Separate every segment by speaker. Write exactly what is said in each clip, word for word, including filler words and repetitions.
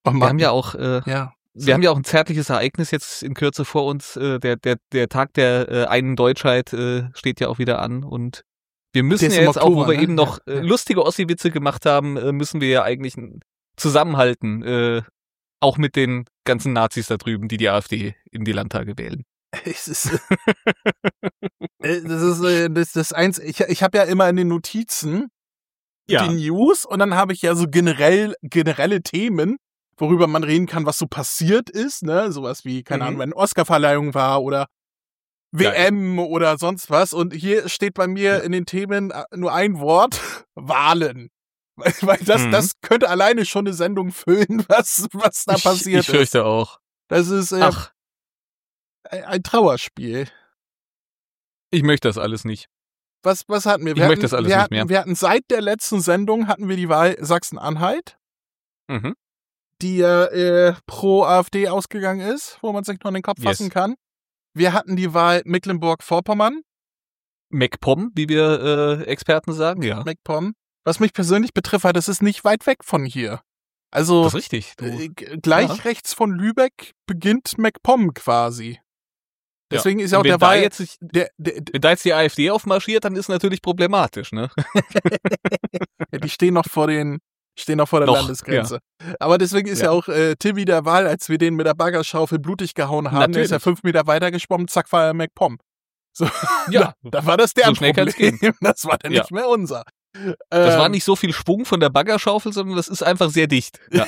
Speaker 1: Oh,
Speaker 2: wir haben ja auch, äh,
Speaker 1: ja.
Speaker 2: wir haben ja auch ein zärtliches Ereignis jetzt in Kürze vor uns. Äh, der, der, der Tag der äh, einen Deutschheit äh, steht ja auch wieder an und wir müssen ja jetzt Oktober, auch, wo wir ne? eben noch ja, äh, ja. lustige Ossi-Witze gemacht haben, äh, müssen wir ja eigentlich zusammenhalten, äh, auch mit den ganzen Nazis da drüben, die die AfD in die Landtage wählen.
Speaker 1: Es ist, das ist das, das eins. Ich, ich habe ja immer in den Notizen ja. die News und dann habe ich ja so generell generelle Themen, worüber man reden kann, was so passiert ist, ne, sowas wie keine mhm. Ahnung, wenn Oscarverleihung war oder W M ja. oder sonst was. Und hier steht bei mir ja. in den Themen nur ein Wort: Wahlen. Weil, weil das, mhm. das könnte alleine schon eine Sendung füllen, was, was da
Speaker 2: ich,
Speaker 1: passiert ist.
Speaker 2: Ich fürchte ist. auch.
Speaker 1: Das ist äh, Ach. ein, ein Trauerspiel.
Speaker 2: Ich möchte das alles nicht.
Speaker 1: Was, was hatten wir? wir
Speaker 2: ich
Speaker 1: hatten,
Speaker 2: möchte das alles
Speaker 1: wir
Speaker 2: nicht
Speaker 1: hatten,
Speaker 2: mehr.
Speaker 1: Wir hatten seit der letzten Sendung hatten wir die Wahl Sachsen-Anhalt,
Speaker 2: mhm.
Speaker 1: die äh, pro AfD ausgegangen ist, wo man sich noch in den Kopf yes. fassen kann. Wir hatten die Wahl Mecklenburg-Vorpommern.
Speaker 2: MacPom, wie wir äh, Experten sagen, ja.
Speaker 1: MacPom. Was mich persönlich betrifft, das ist nicht weit weg von hier. Also
Speaker 2: das ist richtig. Du,
Speaker 1: äh, gleich ja. rechts von Lübeck beginnt MacPom quasi. Deswegen ja. ist ja auch der Wahl
Speaker 2: jetzt nicht, der, der, wenn da jetzt die AfD aufmarschiert, dann ist natürlich problematisch, ne?
Speaker 1: ja, die stehen noch vor den stehen noch vor der noch, Landesgrenze. Ja. Aber deswegen ist ja, ja auch äh, Timmy der Wahl, als wir den mit der Baggerschaufel blutig gehauen haben, natürlich. Der ist ja fünf Meter weiter geschwommen, zack, war er MacPom. So,
Speaker 2: ja,
Speaker 1: da, da war das deren
Speaker 2: so schnell
Speaker 1: Problem. Gehen. Das war dann ja. nicht mehr unser.
Speaker 2: Das
Speaker 1: ähm,
Speaker 2: war nicht so viel Schwung von der Baggerschaufel, sondern das ist einfach sehr dicht. Ja,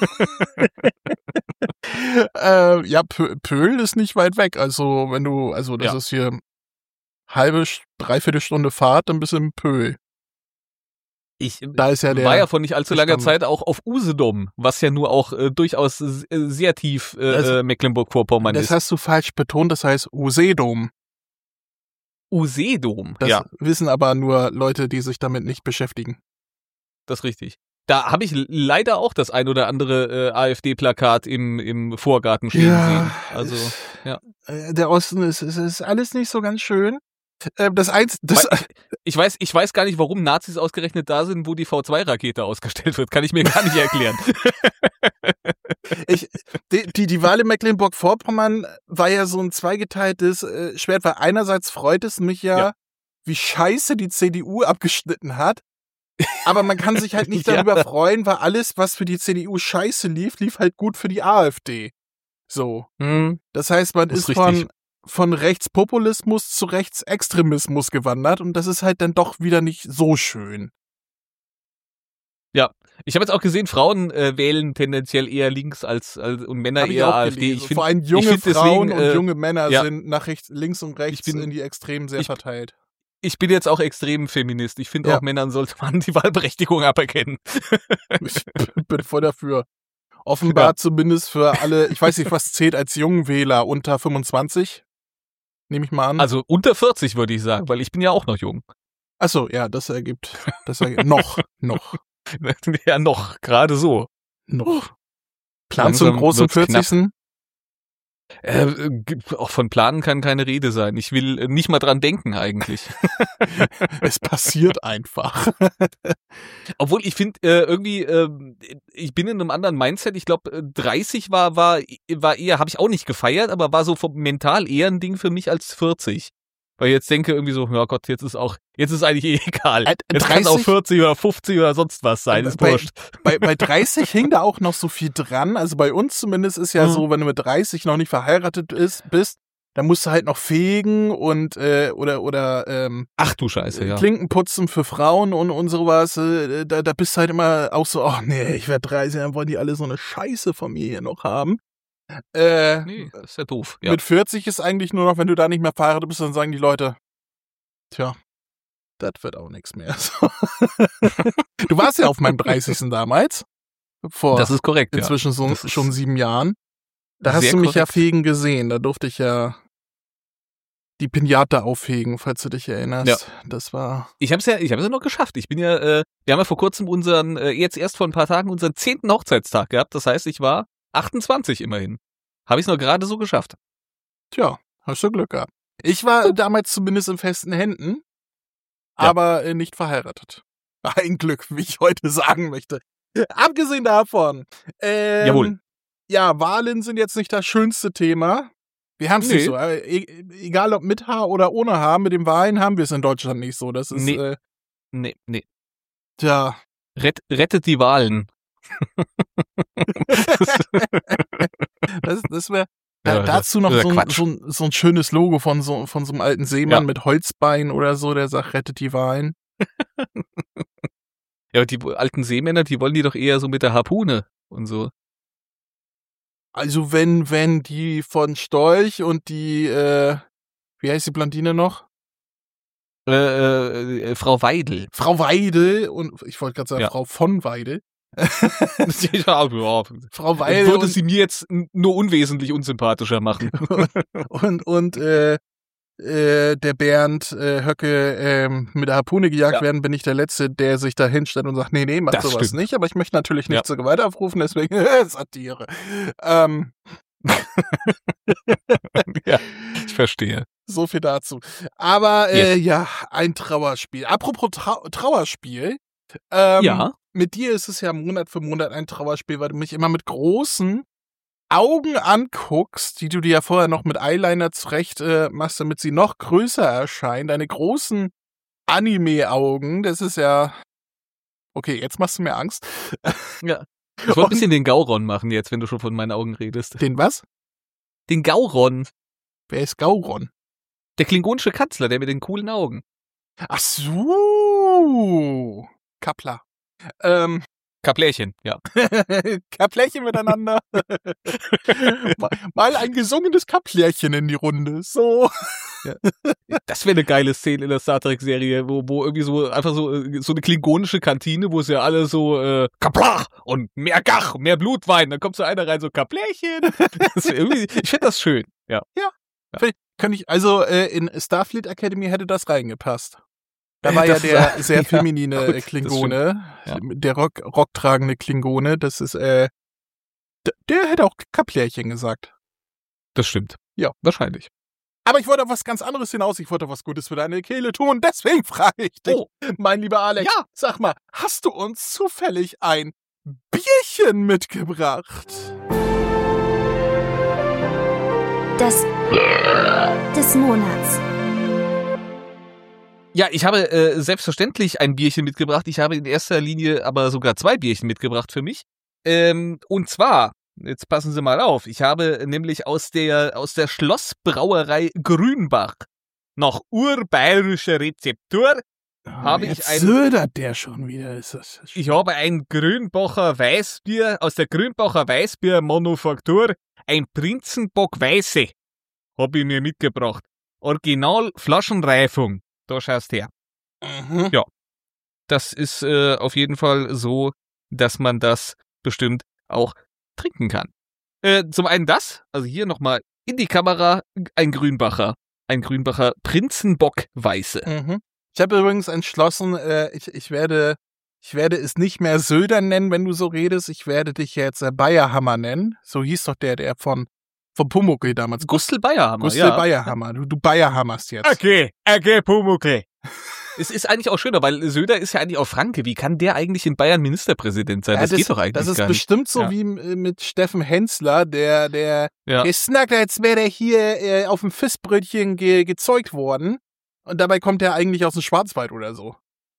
Speaker 1: äh, ja P- Pöhl ist nicht weit weg. Also wenn du, also das
Speaker 2: ja.
Speaker 1: ist hier halbe, dreiviertel Stunde Fahrt, dann bist du in Pöhl.
Speaker 2: Ich
Speaker 1: da ist ja der
Speaker 2: war ja vor nicht allzu langer Zeit auch auf Usedom, was ja nur auch äh, durchaus äh, sehr tief äh, also, Mecklenburg-Vorpommern
Speaker 1: das
Speaker 2: ist.
Speaker 1: Das hast du falsch betont, das heißt Usedom.
Speaker 2: Usedom,
Speaker 1: das
Speaker 2: ja.
Speaker 1: wissen aber nur Leute, die sich damit nicht beschäftigen.
Speaker 2: Das ist richtig. Da habe ich leider auch das ein oder andere äh, AfD-Plakat im, im Vorgarten stehen
Speaker 1: ja,
Speaker 2: sehen. Also, ja.
Speaker 1: Der Osten ist, ist, ist alles nicht so ganz schön. Das eins, das
Speaker 2: ich weiß, ich weiß gar nicht, warum Nazis ausgerechnet da sind, wo die V zwei Rakete ausgestellt wird. Kann ich mir gar nicht erklären.
Speaker 1: ich, die, die, die Wahl in Mecklenburg-Vorpommern war ja so ein zweigeteiltes äh, Schwert, weil einerseits freut es mich ja, ja, wie scheiße die C D U abgeschnitten hat. Aber man kann sich halt nicht darüber ja. freuen, weil alles, was für die C D U scheiße lief, lief halt gut für die AfD. So.
Speaker 2: Hm.
Speaker 1: Das heißt, man das ist, ist von von Rechtspopulismus zu Rechtsextremismus gewandert und das ist halt dann doch wieder nicht so schön.
Speaker 2: Ja, ich habe jetzt auch gesehen, Frauen äh, wählen tendenziell eher links als, als und Männer
Speaker 1: hab
Speaker 2: eher AfD.
Speaker 1: Ich find, Vor allem junge Frauen deswegen, und äh, junge Männer ja. sind nach rechts, links und rechts bin, in die Extremen sehr
Speaker 2: ich,
Speaker 1: verteilt.
Speaker 2: Ich bin jetzt auch extrem Feminist. Ich finde ja. auch Männern sollte man die Wahlberechtigung aberkennen.
Speaker 1: Ich bin voll dafür. Offenbar ja. zumindest für alle, ich weiß nicht, was zählt als Jungwähler unter fünfundzwanzig. Nehme ich mal an.
Speaker 2: Also unter vierzig würde ich sagen, weil ich bin ja auch noch jung.
Speaker 1: Achso, ja, das ergibt, das ergibt noch, noch.
Speaker 2: Ja, noch, gerade so.
Speaker 1: Noch. Plan zum großen vierzigsten
Speaker 2: Äh, auch von Planen kann keine Rede sein. Ich will nicht mal dran denken eigentlich.
Speaker 1: Es passiert einfach.
Speaker 2: Obwohl ich finde äh, irgendwie, äh, ich bin in einem anderen Mindset. Ich glaube, dreißig war war war eher, habe ich auch nicht gefeiert, aber war so vom mental eher ein Ding für mich als vierzig. Weil ich jetzt denke irgendwie so, ja Gott, jetzt ist auch, jetzt ist eigentlich eh egal. Jetzt kann es auch vierzig oder fünfzig oder sonst was sein, ist
Speaker 1: bei,
Speaker 2: wurscht.
Speaker 1: Bei, bei dreißig hing da auch noch so viel dran. Also bei uns zumindest ist ja mhm. so, wenn du mit dreißig noch nicht verheiratet ist, bist, dann musst du halt noch fegen und äh, oder oder ähm,
Speaker 2: ach du Scheiße, ja.
Speaker 1: Klinken putzen für Frauen und und sowas. Äh, da, da bist du halt immer auch so, ach nee, ich werde dreißig, dann wollen die alle so eine Scheiße von mir hier noch haben. Äh,
Speaker 2: nee, das ist ja doof. Ja.
Speaker 1: Mit vierzig ist eigentlich nur noch, wenn du da nicht mehr verheiratet bist, dann sagen die Leute, tja, das wird auch nichts mehr. Du warst ja auf meinem dreißigsten damals. Vor
Speaker 2: das ist korrekt,
Speaker 1: inzwischen
Speaker 2: ja.
Speaker 1: so,
Speaker 2: das
Speaker 1: schon sieben Jahren. Da hast du mich korrekt. ja fegen gesehen. Da durfte ich ja die Pinata aufhegen, falls du dich erinnerst. Ja. Das war.
Speaker 2: Ich habe es ja, ich habe es ja noch geschafft. Ich bin ja, äh, wir haben ja vor kurzem unseren, äh, jetzt erst vor ein paar Tagen unseren zehnten Hochzeitstag gehabt. Das heißt, ich war achtundzwanzig immerhin. Habe ich es noch gerade so geschafft.
Speaker 1: Tja, hast du Glück gehabt. Ich war oh. damals zumindest in festen Händen, aber ja. nicht verheiratet. Ein Glück, wie ich heute sagen möchte. Abgesehen davon. Ähm,
Speaker 2: Jawohl.
Speaker 1: Ja, Wahlen sind jetzt nicht das schönste Thema. Wir haben es nee. nicht so. E- egal ob mit Haar oder ohne Haar, mit den Wahlen haben wir es in Deutschland nicht so. Das ist.
Speaker 2: Nee.
Speaker 1: Äh,
Speaker 2: nee, nee.
Speaker 1: Tja.
Speaker 2: Rett, rettet die Wahlen.
Speaker 1: das das wäre. Ja, dazu noch so ein, so, ein, so ein schönes Logo von so, von so einem alten Seemann ja. mit Holzbein oder so, der sagt, rettet die Wahlen.
Speaker 2: Ja, aber die alten Seemänner, die wollen die doch eher so mit der Harpune und so.
Speaker 1: Also wenn, wenn die von Storch und die, äh, wie heißt die Blondine noch?
Speaker 2: Äh, äh, Frau Weidel.
Speaker 1: Frau Weidel und ich wollte gerade sagen, ja. Frau von Weidel.
Speaker 2: Frau Weidel würde sie mir jetzt nur unwesentlich unsympathischer machen.
Speaker 1: und und äh, äh, der Bernd äh, Höcke äh, mit der Harpune gejagt ja. werden, bin ich der Letzte, der sich da hinstellt und sagt, nee, nee, mach das sowas stimmt. nicht, aber ich möchte natürlich nicht ja. zur Gewalt aufrufen, deswegen Satire. Ähm.
Speaker 2: ja, ich verstehe.
Speaker 1: So viel dazu. Aber äh, yes. ja, ein Trauerspiel. Apropos Trau- Trauerspiel. Ähm,
Speaker 2: ja.
Speaker 1: Mit dir ist es ja Monat für Monat ein Trauerspiel, weil du mich immer mit großen Augen anguckst, die du dir ja vorher noch mit Eyeliner zurecht äh, machst, damit sie noch größer erscheinen. Deine großen Anime-Augen, das ist ja... Okay, jetzt machst du mir Angst.
Speaker 2: Ja. Ich wollte ein bisschen den Gauron machen jetzt, wenn du schon von meinen Augen redest.
Speaker 1: Den was?
Speaker 2: Den Gauron.
Speaker 1: Wer ist Gauron?
Speaker 2: Der klingonische Kanzler, der mit den coolen Augen.
Speaker 1: Ach so. Kappler. Ähm,
Speaker 2: Kaplärchen, ja.
Speaker 1: Kaplärchen miteinander. mal, mal ein gesungenes Kaplärchen in die Runde. So.
Speaker 2: Ja. Das wäre eine geile Szene in der Star Trek-Serie, wo, wo irgendwie so einfach so, so eine klingonische Kantine, wo es ja alle so äh, Kaplach und mehr Gach, mehr Blutwein. Dann kommt so einer rein, so Kaplärchen. Das irgendwie, ich finde das schön. Ja.
Speaker 1: Ja. ja. Kann ich, also äh, in Starfleet Academy hätte das reingepasst. Da war das ja der sehr feminine ja, gut, Klingone, ja. der Rock, rocktragende Klingone, das ist, äh, d- der hätte auch Kaplärchen gesagt.
Speaker 2: Das stimmt.
Speaker 1: Ja.
Speaker 2: Wahrscheinlich.
Speaker 1: Aber ich wollte auf was ganz anderes hinaus, ich wollte was Gutes für deine Kehle tun und deswegen frage ich dich, oh. mein lieber Alex,
Speaker 2: ja.
Speaker 1: sag mal, hast du uns zufällig ein Bierchen mitgebracht?
Speaker 3: Das des Monats.
Speaker 2: Ja, ich habe äh, selbstverständlich ein Bierchen mitgebracht. Ich habe in erster Linie aber sogar zwei Bierchen mitgebracht für mich. Ähm, und zwar, jetzt passen Sie mal auf, ich habe nämlich aus der aus der Schlossbrauerei Grünbach nach urbayerischer Rezeptur
Speaker 1: oh,
Speaker 2: habe ich ein
Speaker 1: södert der schon wieder. Ist das
Speaker 2: ich habe ein Grünbacher Weißbier aus der Grünbacher Weißbier-Manufaktur, ein Prinzenbock Weiße, habe ich mir mitgebracht. Original Flaschenreifung. Da schaust her.
Speaker 1: Mhm.
Speaker 2: Ja. Das ist äh, auf jeden Fall so, dass man das bestimmt auch trinken kann. Äh, zum einen das, also hier nochmal in die Kamera, ein Grünbacher. Ein Grünbacher Prinzenbock Weiße.
Speaker 1: Mhm. Ich habe übrigens entschlossen, äh, ich, ich werde ich werde es nicht mehr Söder nennen, wenn du so redest. Ich werde dich jetzt äh, Bayerhammer nennen. So hieß doch der, der von Von Pumuckl damals.
Speaker 2: Gustl Bayerhammer,
Speaker 1: Gustl
Speaker 2: ja.
Speaker 1: Bayerhammer. Du, du Bayerhammerst jetzt.
Speaker 2: Okay, okay, Pumuckl. Es ist eigentlich auch schöner, weil Söder ist ja eigentlich auch Franke. Wie kann der eigentlich in Bayern Ministerpräsident sein?
Speaker 1: Ja,
Speaker 2: das,
Speaker 1: das
Speaker 2: geht doch eigentlich
Speaker 1: gar nicht.
Speaker 2: Das
Speaker 1: ist bestimmt so
Speaker 2: ja.
Speaker 1: wie mit Steffen Hensler, der, der,
Speaker 2: ja.
Speaker 1: der snackt, als wäre der hier äh, auf dem Fistbrötchen ge- gezeugt worden. Und dabei kommt er eigentlich aus dem Schwarzwald oder so.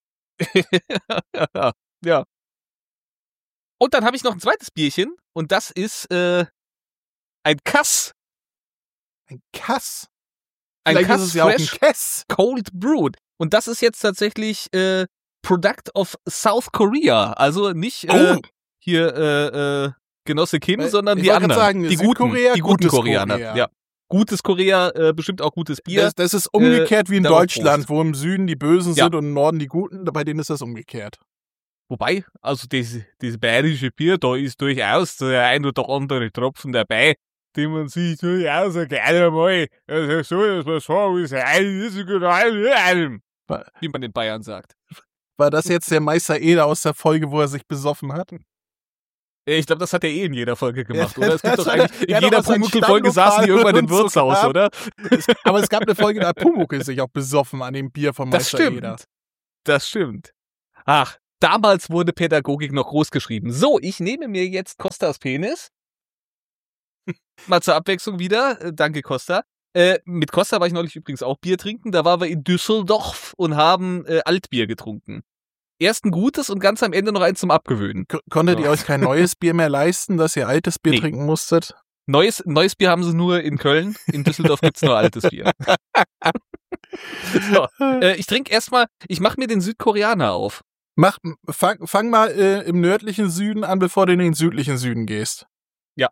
Speaker 2: ja, ja. Und dann habe ich noch ein zweites Bierchen und das ist äh, ein Kass.
Speaker 1: Ein Kass?
Speaker 2: Ein
Speaker 1: Vielleicht
Speaker 2: Kass
Speaker 1: ist es ja auch ein
Speaker 2: Fresh
Speaker 1: Kess.
Speaker 2: Cold Brewed. Und das ist jetzt tatsächlich äh, Product of South Korea. Also nicht äh,
Speaker 1: oh.
Speaker 2: hier äh, äh, Genosse Kim,
Speaker 1: Weil,
Speaker 2: sondern
Speaker 1: ich
Speaker 2: die anderen.
Speaker 1: Sagen,
Speaker 2: die guten,
Speaker 1: Südkorea,
Speaker 2: die guten Koreaner.
Speaker 1: Korea.
Speaker 2: Ja. Gutes Korea, äh, bestimmt auch gutes Bier.
Speaker 1: Das, das ist umgekehrt
Speaker 2: äh,
Speaker 1: wie in Deutschland, wo im Süden die Bösen
Speaker 2: ja.
Speaker 1: sind und im Norden die Guten. Bei denen ist das umgekehrt.
Speaker 2: Wobei, also das, das bayerische Bier, da ist durchaus der ein oder andere Tropfen dabei, die man sich durchaus gerne mal, also so, dass man so wie wie man in Bayern sagt.
Speaker 1: War das jetzt der Meister Eder aus der Folge, wo er sich besoffen hat?
Speaker 2: Ich glaube, das hat er eh in jeder Folge gemacht,
Speaker 1: ja,
Speaker 2: oder? Es gibt doch eigentlich, in
Speaker 1: ja,
Speaker 2: jeder Pumuckl-Folge saßen die irgendwann im Wirtshaus,
Speaker 1: so
Speaker 2: oder?
Speaker 1: Aber es gab eine Folge, da hat Pumuckl sich auch besoffen an dem Bier von Meister
Speaker 2: das stimmt.
Speaker 1: Eder.
Speaker 2: Das stimmt. Ach, Damals wurde Pädagogik noch groß geschrieben. So, ich nehme mir jetzt Kostas Penis. Mal zur Abwechslung wieder. Äh, danke, Costa. Äh, mit Costa war ich neulich übrigens auch Bier trinken. Da waren wir in Düsseldorf und haben äh, Altbier getrunken. Erst ein gutes und ganz am Ende noch eins zum Abgewöhnen.
Speaker 1: K- konntet so. ihr euch kein neues Bier mehr leisten, dass ihr altes Bier nee. trinken musstet?
Speaker 2: Neues, neues Bier haben sie nur in Köln. In Düsseldorf gibt's nur altes Bier. So, äh, ich trinke erstmal, ich mache mir den Südkoreaner auf.
Speaker 1: Mach, fang, fang mal äh, im nördlichen Süden an, bevor du in den südlichen Süden gehst.
Speaker 2: Ja.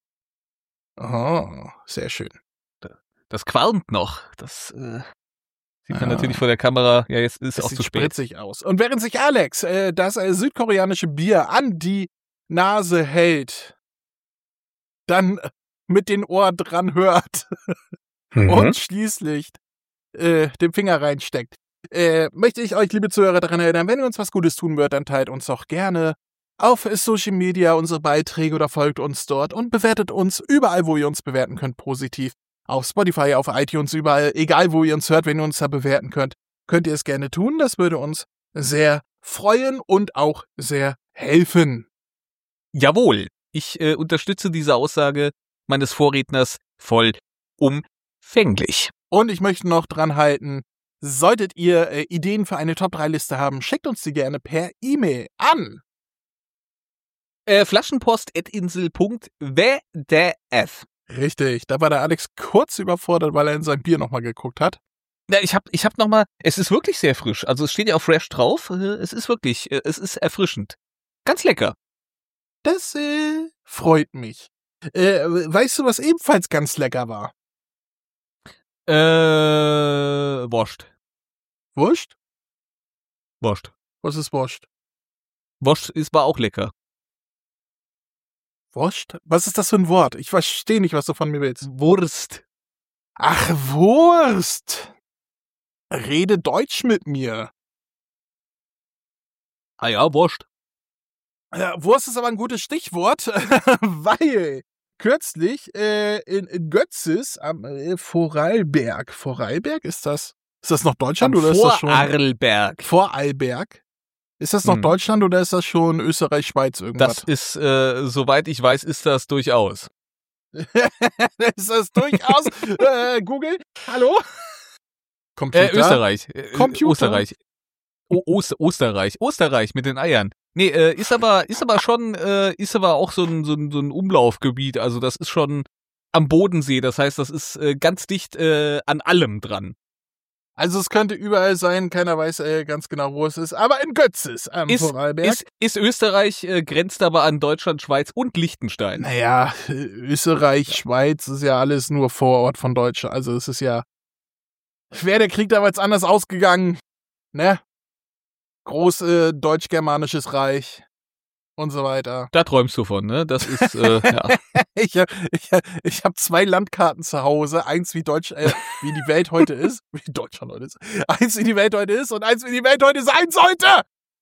Speaker 1: Oh, sehr schön.
Speaker 2: Das qualmt noch. Das äh, sieht man ah. natürlich vor der Kamera. Ja, jetzt ist es auch zu spät.
Speaker 1: Sieht spritzig aus. Und während sich Alex äh, das äh, südkoreanische Bier an die Nase hält, dann mit den Ohren dran hört mhm. und schließlich äh, den Finger reinsteckt, äh, möchte ich euch, liebe Zuhörer, daran erinnern, wenn ihr uns was Gutes tun wollt, dann teilt uns doch gerne auf Social Media unsere Beiträge oder folgt uns dort und bewertet uns überall, wo ihr uns bewerten könnt, positiv. Auf Spotify, auf iTunes, überall, egal wo ihr uns hört, wenn ihr uns da bewerten könnt, könnt ihr es gerne tun. Das würde uns sehr freuen und auch sehr helfen.
Speaker 2: Jawohl, ich äh, unterstütze diese Aussage meines Vorredners vollumfänglich.
Speaker 1: Und ich möchte noch dran halten, solltet ihr äh, Ideen für eine Top drei Liste haben, schickt uns die gerne per E-Mail an.
Speaker 2: Äh, Flaschenpost at insel punkt w d f.
Speaker 1: Richtig, da war der Alex kurz überfordert, weil er in sein Bier nochmal geguckt hat.
Speaker 2: Ja, ich hab, ich hab nochmal, es ist wirklich sehr frisch. Also es steht ja auch fresh drauf. Es ist wirklich, es ist erfrischend. Ganz lecker.
Speaker 1: Das äh, freut mich. Äh, weißt du, was ebenfalls ganz lecker war?
Speaker 2: Äh, Wurst.
Speaker 1: Wurst?
Speaker 2: Wurst.
Speaker 1: Was ist Wurst?
Speaker 2: Wurst ist war auch lecker.
Speaker 1: Wurst? Was ist das für ein Wort? Ich verstehe nicht, was du von mir willst.
Speaker 2: Wurst.
Speaker 1: Ach, Wurst. Rede Deutsch mit mir.
Speaker 2: Ah ja, Wurst.
Speaker 1: Ja, Wurst ist aber ein gutes Stichwort, weil kürzlich äh, in, in Götzis am äh, Vorarlberg. Vorarlberg ist das? Ist das noch Deutschland am oder ist das schon?
Speaker 2: Vorarlberg.
Speaker 1: Vorarlberg. Ist das noch hm. Deutschland oder ist das schon Österreich, Schweiz irgendwas?
Speaker 2: Das ist, äh, soweit ich weiß, ist das durchaus.
Speaker 1: ist das durchaus? äh, Google? Hallo?
Speaker 2: Computer? Äh, Österreich.
Speaker 1: Computer?
Speaker 2: Österreich. O Oster Österreich. Österreich mit den Eiern. Nee, äh, ist aber, ist aber schon, äh, ist aber auch so ein, so ein, so ein Umlaufgebiet. Also das ist schon am Bodensee. Das heißt, das ist äh, ganz dicht äh, an allem dran.
Speaker 1: Also es könnte überall sein, keiner weiß äh, ganz genau, wo es ist, aber in Götzis am
Speaker 2: ist,
Speaker 1: Vorarlberg.
Speaker 2: Ist, ist Österreich, äh, grenzt aber an Deutschland, Schweiz und Liechtenstein.
Speaker 1: Naja, Österreich, ja. Schweiz ist ja alles nur Vorort von Deutschland. Also es ist ja, wäre der Krieg damals anders ausgegangen, ne? Groß äh, deutsch-germanisches Reich und so weiter.
Speaker 2: Da träumst du von, ne? Das ist, äh, ja.
Speaker 1: ich ich, ich habe zwei Landkarten zu Hause. Eins, wie Deutsch, äh, wie die Welt heute ist. Wie Deutschland heute ist. Eins, wie die Welt heute ist und eins, wie die Welt heute sein sollte.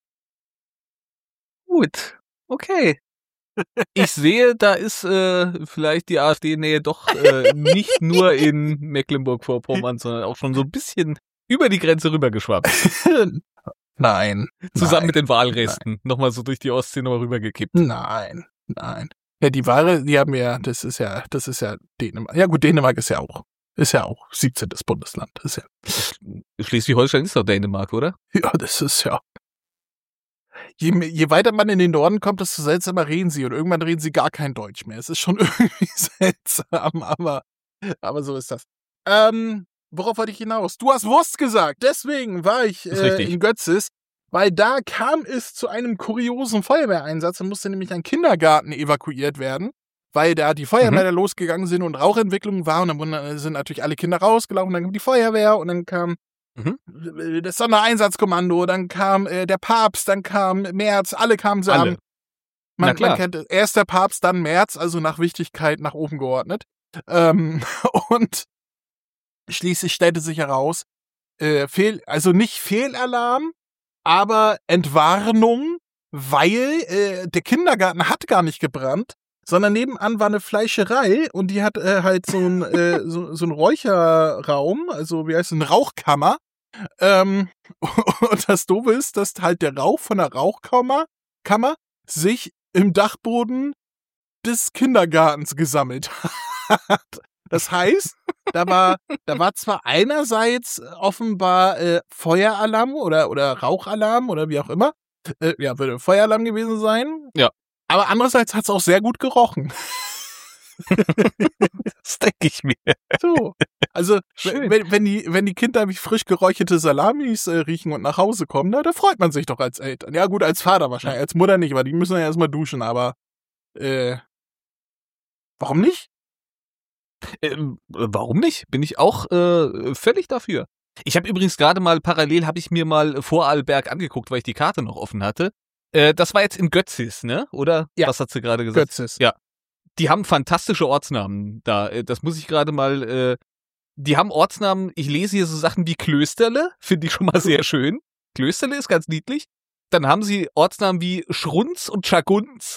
Speaker 2: Gut. Okay. Ich sehe, da ist äh, vielleicht die AfD-Nähe doch äh, nicht nur in Mecklenburg-Vorpommern, sondern auch schon so ein bisschen über die Grenze rübergeschwappt.
Speaker 1: Nein.
Speaker 2: Zusammen
Speaker 1: nein,
Speaker 2: mit den Wahlresten. Nochmal so durch die Ostsee nochmal rübergekippt.
Speaker 1: Nein, nein. Ja, die Wahre, die haben ja, das ist ja, das ist ja Dänemark. Ja gut, Dänemark ist ja auch, ist ja auch siebzehntes Bundesland. Ist ja.
Speaker 2: Schleswig-Holstein ist doch Dänemark, oder?
Speaker 1: Ja, das ist ja. Je, je weiter man in den Norden kommt, desto seltsamer reden sie und irgendwann reden sie gar kein Deutsch mehr. Es ist schon irgendwie seltsam, aber, aber so ist das. Ähm, Worauf wollte ich hinaus? Du hast Wurst gesagt, deswegen war ich äh, in Götzis, weil da kam es zu einem kuriosen Feuerwehreinsatz. Da musste nämlich ein Kindergarten evakuiert werden, weil da die Feuerwehr mhm. losgegangen sind und Rauchentwicklung war. Und dann sind natürlich alle Kinder rausgelaufen, dann kam die Feuerwehr und dann kam mhm. das Sondereinsatzkommando, dann kam äh, der Papst, dann kam Merz, alle kamen zusammen. Man, man kennt erst der Papst, dann Merz, also nach Wichtigkeit nach oben geordnet. Ähm, und schließlich stellte sich heraus, äh, Fehl, also nicht Fehlalarm, aber Entwarnung, weil äh, der Kindergarten hat gar nicht gebrannt, sondern nebenan war eine Fleischerei und die hat äh, halt so ein äh, so, so ein Räucherraum, also wie heißt es, eine Rauchkammer Ähm, und das Doofe ist, dass halt der Rauch von der Rauchkammer Kammer sich im Dachboden des Kindergartens gesammelt hat. Das heißt, da war, da war zwar einerseits offenbar äh, Feueralarm oder, oder Rauchalarm oder wie auch immer. Äh, ja, würde Feueralarm gewesen sein.
Speaker 2: Ja.
Speaker 1: Aber andererseits hat es auch sehr gut gerochen.
Speaker 2: Das denke ich mir.
Speaker 1: So. Also, wenn, wenn die, wenn die Kinder wie frisch geräucherte Salamis äh, riechen und nach Hause kommen, na, da freut man sich doch als Eltern. Ja, gut, als Vater wahrscheinlich, als Mutter nicht, weil die müssen ja erstmal duschen, aber äh, warum nicht?
Speaker 2: Ähm, warum nicht? Bin ich auch äh, völlig dafür. Ich habe übrigens gerade mal parallel, habe ich mir mal Vorarlberg angeguckt, weil ich die Karte noch offen hatte. Äh, das war jetzt in Götzis, ne? Oder?
Speaker 1: Ja.
Speaker 2: Was hat sie gerade gesagt?
Speaker 1: Götzis.
Speaker 2: Ja. Die haben fantastische Ortsnamen da. Das muss ich gerade mal, äh, die haben Ortsnamen, ich lese hier so Sachen wie Klösterle, finde ich schon mal sehr schön. Klösterle ist ganz niedlich. Dann haben sie Ortsnamen wie Schrunz und Schagunz.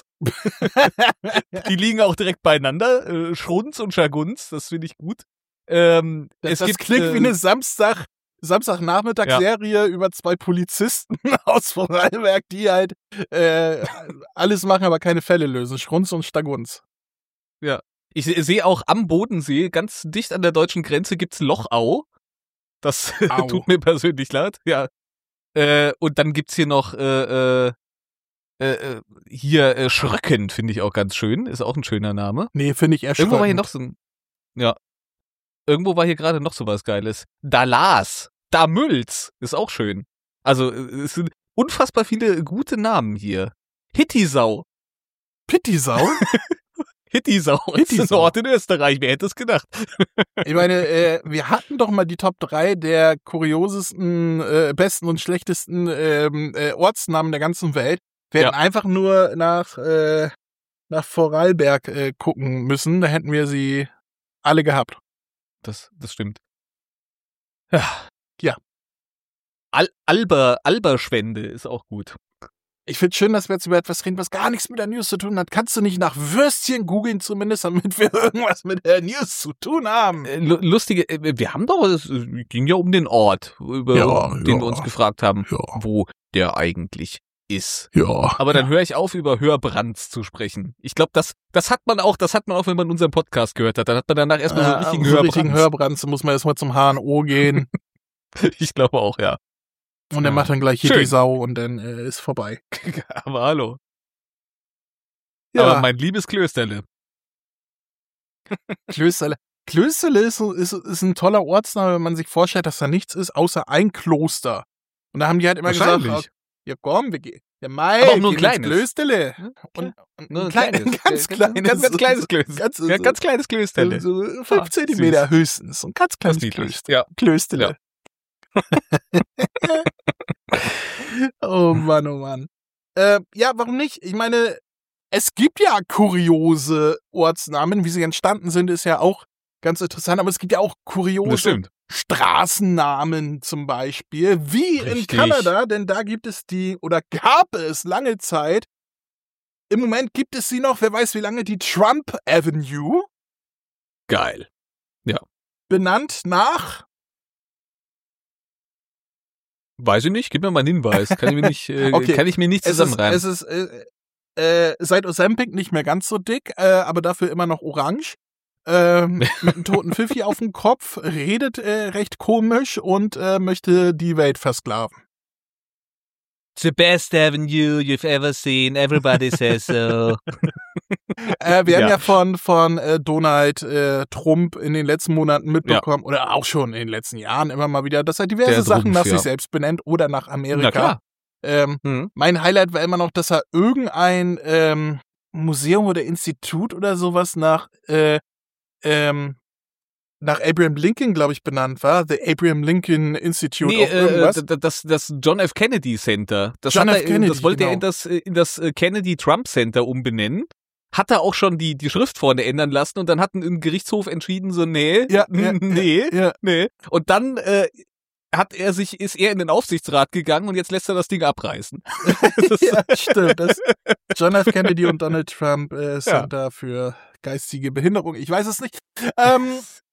Speaker 2: Die liegen auch direkt beieinander. Äh, Schrunz und Schagunz, das finde ich gut. Ähm,
Speaker 1: das
Speaker 2: es
Speaker 1: das
Speaker 2: gibt,
Speaker 1: klingt
Speaker 2: äh,
Speaker 1: wie eine Samstag, Samstagnachmittagsserie über zwei Polizisten aus Vorarlberg, die halt äh, alles machen, aber keine Fälle lösen. Schrunz und Stagunz.
Speaker 2: Ja. Ich sehe auch am Bodensee, ganz dicht an der deutschen Grenze, gibt's Lochau. Das tut mir persönlich leid. Ja. Äh, und dann gibt's hier noch äh, äh, äh, hier äh, Schröcken, finde ich auch ganz schön. Ist auch ein schöner Name.
Speaker 1: Nee, finde ich erschreckend.
Speaker 2: Irgendwo war hier noch so ein, ja. Irgendwo war hier gerade noch so was Geiles. Dalas, Damülz, ist auch schön. Also, es sind unfassbar viele gute Namen hier. Hittisau.
Speaker 1: Pittisau?
Speaker 2: Hittisau ist ein Ort in Österreich, wer hätte es gedacht?
Speaker 1: Ich meine, äh, wir hatten doch mal die Top drei der kuriosesten, äh, besten und schlechtesten ähm, äh, Ortsnamen der ganzen Welt. Wir hätten ja. einfach nur nach, äh, nach Vorarlberg äh, gucken müssen, da hätten wir sie alle gehabt.
Speaker 2: Das, das stimmt. Ja.
Speaker 1: Ja.
Speaker 2: Al- Alber, Alberschwende ist auch gut.
Speaker 1: Ich finde schön, dass wir jetzt über etwas reden, was gar nichts mit der News zu tun hat. Kannst du nicht nach Würstchen googeln zumindest, damit wir irgendwas mit der News zu tun haben?
Speaker 2: Äh, lustige, äh, wir haben doch, es ging ja um den Ort, über
Speaker 1: ja,
Speaker 2: den
Speaker 1: ja,
Speaker 2: wir uns gefragt haben,
Speaker 1: ja.
Speaker 2: wo der eigentlich ist.
Speaker 1: Ja.
Speaker 2: Aber dann höre ich auf, über Hörbrands zu sprechen. Ich glaube, das, das hat man auch, das hat man auch, wenn man unseren Podcast gehört hat. Dann hat man danach erstmal so einen richtigen
Speaker 1: so
Speaker 2: Hörbrands.
Speaker 1: richtigen Hörbrands, muss man erstmal zum H N O gehen.
Speaker 2: Ich glaube auch, ja.
Speaker 1: Und er macht dann gleich hier
Speaker 2: Schön.
Speaker 1: die Sau und dann äh, ist vorbei.
Speaker 2: Aber hallo.
Speaker 1: Ja.
Speaker 2: Aber mein liebes Klösterle.
Speaker 1: Klösterle. Klösterle ist, ist, ist ein toller Ortsname, wenn man sich vorstellt, dass da nichts ist, außer ein Kloster. Und da haben die halt immer gesagt, oh, ja komm, wir gehen. Ja, Mai,
Speaker 2: aber auch nur ein kleines.
Speaker 1: Klösterle.
Speaker 2: Und,
Speaker 1: und
Speaker 2: nur
Speaker 1: ein, klein,
Speaker 2: kleines.
Speaker 1: ein ganz kleines.
Speaker 2: Ganz, ganz kleines Klösterle. Ganz,
Speaker 1: ja,
Speaker 2: ganz kleines Klösterle.
Speaker 1: So fünf ah, Zentimeter süß. Höchstens. So ein ganz kleines Klöster.
Speaker 2: Ja.
Speaker 1: Klösterle. Ja. Oh Mann, oh Mann. Äh, ja, warum nicht? Ich meine, es gibt ja kuriose Ortsnamen, wie sie entstanden sind, ist ja auch ganz interessant, aber es gibt ja auch kuriose Straßennamen zum Beispiel, wie Richtig. in Kanada, denn da gibt es die, oder gab es lange Zeit, im Moment gibt es sie noch, wer weiß wie lange, die Trump Avenue.
Speaker 2: Geil. Ja.
Speaker 1: Benannt nach
Speaker 2: Weiß ich nicht, gib mir mal einen Hinweis. Kann ich mir nicht, äh, okay. kann ich mir nicht zusammenreimen.
Speaker 1: Es ist, es ist äh, äh, seit Ozempic nicht mehr ganz so dick, äh, aber dafür immer noch orange. Äh, mit einem toten Pfiffi auf dem Kopf, redet äh, recht komisch und äh, möchte die Welt versklaven.
Speaker 2: The best avenue you've ever seen, everybody says so.
Speaker 1: äh, wir ja. haben ja von, von äh, Donald äh, Trump in den letzten Monaten mitbekommen, ja. oder auch schon in den letzten Jahren immer mal wieder, dass er diverse Der Sachen Trumpf, nach ja. sich selbst benennt oder nach Amerika. Ähm, mhm. Mein Highlight war immer noch, dass er irgendein ähm, Museum oder Institut oder sowas nach äh, ähm, nach Abraham Lincoln, glaube ich, benannt war. The Abraham Lincoln Institute
Speaker 2: nee,
Speaker 1: of irgendwas.
Speaker 2: Äh, das, das John F. Kennedy Center. Das,
Speaker 1: John
Speaker 2: hat
Speaker 1: F.
Speaker 2: er,
Speaker 1: Kennedy,
Speaker 2: das wollte
Speaker 1: genau.
Speaker 2: er in das, in das Kennedy Trump Center umbenennen. Hat er auch schon die, die Schrift vorne ändern lassen und dann hat ein Gerichtshof entschieden, so, nee,
Speaker 1: ja, ja,
Speaker 2: nee,
Speaker 1: ja.
Speaker 2: nee. Und dann äh, hat er sich, ist er in den Aufsichtsrat gegangen und jetzt lässt er das Ding abreißen.
Speaker 1: Das ja, stimmt. Das John F. Kennedy und Donald Trump äh, Center ja. für geistige Behinderung. Ich weiß es nicht. Ähm,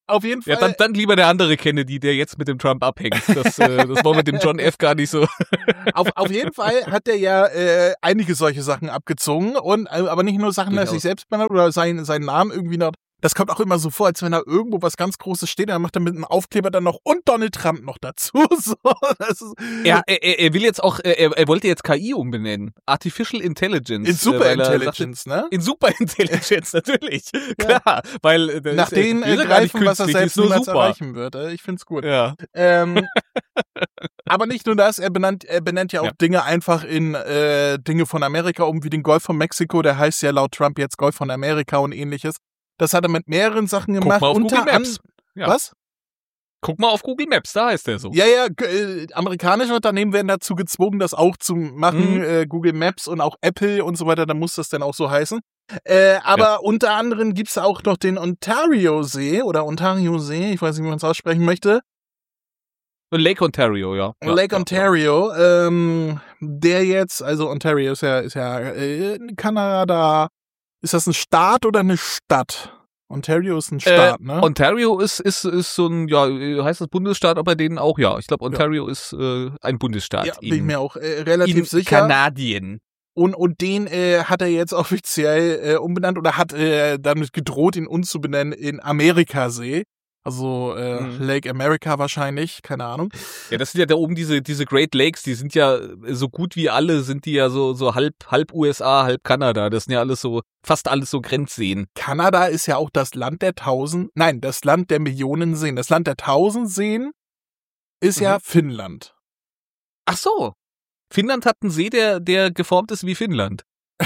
Speaker 1: Auf jeden Fall.
Speaker 2: Ja, dann, dann lieber der andere Kennedy, der jetzt mit dem Trump abhängt. Das, äh, das war mit dem John F. gar nicht so.
Speaker 1: Auf, auf jeden Fall hat er ja äh, einige solche Sachen abgezogen. Und äh, aber nicht nur Sachen, dass er sich selbst benannt oder sein, seinen Namen irgendwie noch. Das kommt auch immer so vor, als wenn da irgendwo was ganz Großes steht, dann macht er mit einem Aufkleber dann noch und Donald Trump noch dazu. So, das ist
Speaker 2: ja, er, er will jetzt auch, er, er wollte jetzt K I umbenennen. Artificial Intelligence.
Speaker 1: In Super äh, Intelligence,
Speaker 2: sagte,
Speaker 1: ne?
Speaker 2: In Super Intelligence, natürlich. Ja. Klar, weil äh,
Speaker 1: nach denen äh, greifen, was er selbst niemals erreichen wird. Ich find's gut.
Speaker 2: Ja.
Speaker 1: Ähm, aber nicht nur das, er benannt, er benennt ja auch ja. Dinge einfach in äh, Dinge von Amerika um, wie den Golf von Mexiko, der heißt ja laut Trump jetzt Golf von Amerika und ähnliches. Das hat er mit mehreren Sachen gemacht.
Speaker 2: Guck mal auf
Speaker 1: unter
Speaker 2: Google Maps.
Speaker 1: Ja. Was?
Speaker 2: Guck mal auf Google Maps, da heißt der so.
Speaker 1: Ja, ja, äh, amerikanische Unternehmen werden dazu gezwungen, das auch zu machen. Mhm. Äh, Google Maps und auch Apple und so weiter, da muss das dann auch so heißen. Äh, aber ja. unter anderem gibt's auch noch den Ontario-See oder Ontario-See, ich weiß nicht, wie man es aussprechen möchte.
Speaker 2: Lake Ontario, ja.
Speaker 1: Lake
Speaker 2: ja,
Speaker 1: Ontario, ja. Ähm, der jetzt, also Ontario ist ja, ist ja äh, in Kanada. Ist das ein Staat oder eine Stadt? Ontario ist ein Staat,
Speaker 2: äh,
Speaker 1: ne?
Speaker 2: Ontario ist, ist, ist so ein, ja, heißt das Bundesstaat, aber denen auch, ja. Ich glaube, Ontario ja. ist äh, ein Bundesstaat.
Speaker 1: Ja,
Speaker 2: in,
Speaker 1: bin ich mir auch äh, relativ
Speaker 2: in
Speaker 1: sicher.
Speaker 2: Kanadien.
Speaker 1: Und, und den äh, hat er jetzt offiziell äh, umbenannt oder hat äh, damit gedroht, ihn umzubenennen in Amerikasee. Also äh, mhm. Lake America wahrscheinlich, keine Ahnung.
Speaker 2: Ja, das sind ja da oben diese diese Great Lakes, die sind ja so gut wie alle, sind die ja so so halb halb U S A, halb Kanada. Das sind ja alles so, fast alles so Grenzseen.
Speaker 1: Kanada ist ja auch das Land der tausend, nein, das Land der Millionen Seen. Das Land der tausend Seen ist mhm. ja Finnland.
Speaker 2: Ach so. Finnland hat einen See, der der geformt ist wie Finnland.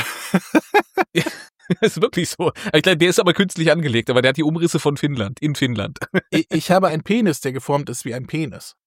Speaker 2: Ja. Das ist wirklich so. Ich glaube, der ist aber künstlich angelegt, aber der hat die Umrisse von Finnland, in Finnland.
Speaker 1: Ich, ich habe einen Penis, der geformt ist wie ein Penis.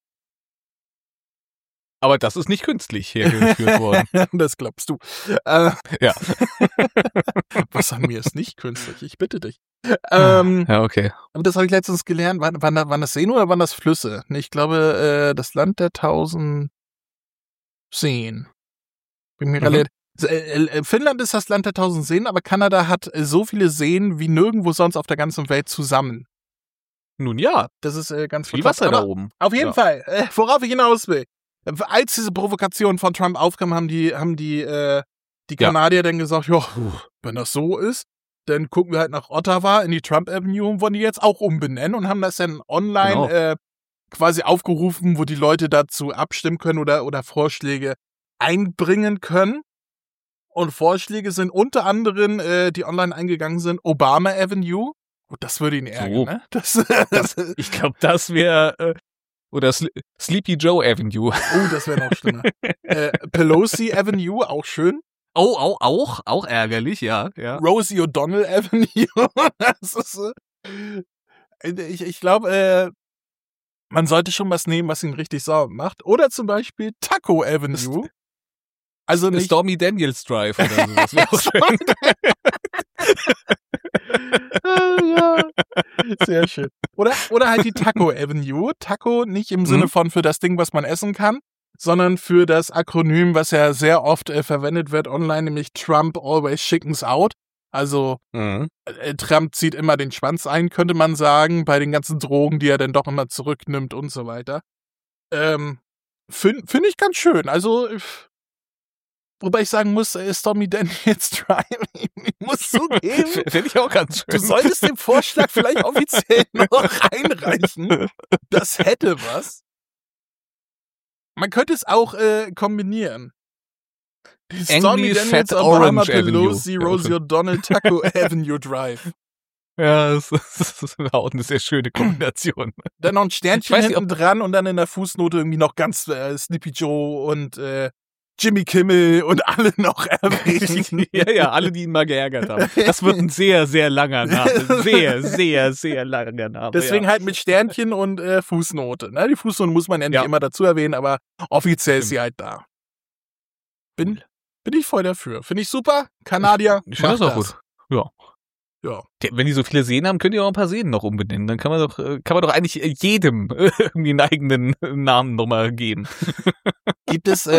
Speaker 2: Aber das ist nicht künstlich hergeführt worden.
Speaker 1: Das glaubst du. Äh,
Speaker 2: ja.
Speaker 1: Was an mir ist nicht künstlich? Ich bitte dich. Ähm,
Speaker 2: ja, okay.
Speaker 1: Aber das habe ich letztens gelernt. Waren, waren, waren das Seen oder waren das Flüsse? Ich glaube, äh, das Land der tausend Seen. Bin mir mhm. relativ Finnland ist das Land der tausend Seen, aber Kanada hat so viele Seen wie nirgendwo sonst auf der ganzen Welt zusammen.
Speaker 2: Nun ja.
Speaker 1: Das ist äh, ganz
Speaker 2: viel Wasser da oben.
Speaker 1: Auf jeden ja. Fall, äh, worauf ich hinaus will. Als diese Provokation von Trump aufkam, haben die, haben die, äh, die Kanadier ja. dann gesagt, ja, wenn das so ist, dann gucken wir halt nach Ottawa in die Trump Avenue und wollen die jetzt auch umbenennen und haben das dann online genau. äh, quasi aufgerufen, wo die Leute dazu abstimmen können oder, oder Vorschläge einbringen können. Und Vorschläge sind unter anderem, äh, die online eingegangen sind, Obama Avenue. Oh, das würde ihn ärgern, so. ne? Das,
Speaker 2: das, ich glaube, das wäre äh, oder Sl- Sleepy Joe Avenue.
Speaker 1: Oh, das wäre noch schlimmer. äh, Pelosi Avenue, auch schön.
Speaker 2: Oh, auch, auch, auch ärgerlich, ja. ja.
Speaker 1: Rosie O'Donnell Avenue. Das ist, äh, ich ich glaube, äh, man sollte schon was nehmen, was ihn richtig sauer macht. Oder zum Beispiel Taco Avenue. Also nicht
Speaker 2: Stormy Daniels Drive oder so. Das wäre auch schön.
Speaker 1: Ja, sehr schön. Oder, oder halt die Taco Avenue. Taco nicht im Sinne von für das Ding, was man essen kann, sondern für das Akronym, was ja sehr oft äh, verwendet wird online, nämlich Trump always chickens out. Also mhm. äh, Trump zieht immer den Schwanz ein, könnte man sagen, bei den ganzen Drogen, die er dann doch immer zurücknimmt und so weiter. Ähm, Finde find ich ganz schön. Also wobei ich sagen muss, äh, Stormy Daniels Drive, ich muss zugeben.
Speaker 2: Finde ich auch ganz schön.
Speaker 1: Du solltest den Vorschlag vielleicht offiziell noch einreichen. Das hätte was. Man könnte es auch äh, kombinieren. Die Stormy Daniels, Obama, Pelosi, Rosie O'Donnell, Taco Avenue Drive.
Speaker 2: Ja, das ist, das ist auch eine sehr schöne Kombination.
Speaker 1: Dann noch ein Sternchen hinten nicht, dran und dann in der Fußnote irgendwie noch ganz äh, Sleepy Joe und äh, Jimmy Kimmel und alle noch erwähnen.
Speaker 2: Ja, ja, alle, die ihn mal geärgert haben. Das wird ein sehr, sehr langer Name. Sehr, sehr, sehr langer Name.
Speaker 1: Deswegen
Speaker 2: ja.
Speaker 1: halt mit Sternchen und äh, Fußnote. Ne? Die Fußnote muss man ja nicht ja. immer dazu erwähnen, aber offiziell Stimmt. ist sie halt da. Bin, bin ich voll dafür. Finde ich super. Kanadier,
Speaker 2: ich finde das auch gut. Ja.
Speaker 1: Ja.
Speaker 2: Wenn die so viele Seen haben, könnt ihr auch ein paar Seen noch umbenennen. Dann kann man doch, kann man doch eigentlich jedem irgendwie einen eigenen Namen nochmal geben.
Speaker 1: Gibt es, äh,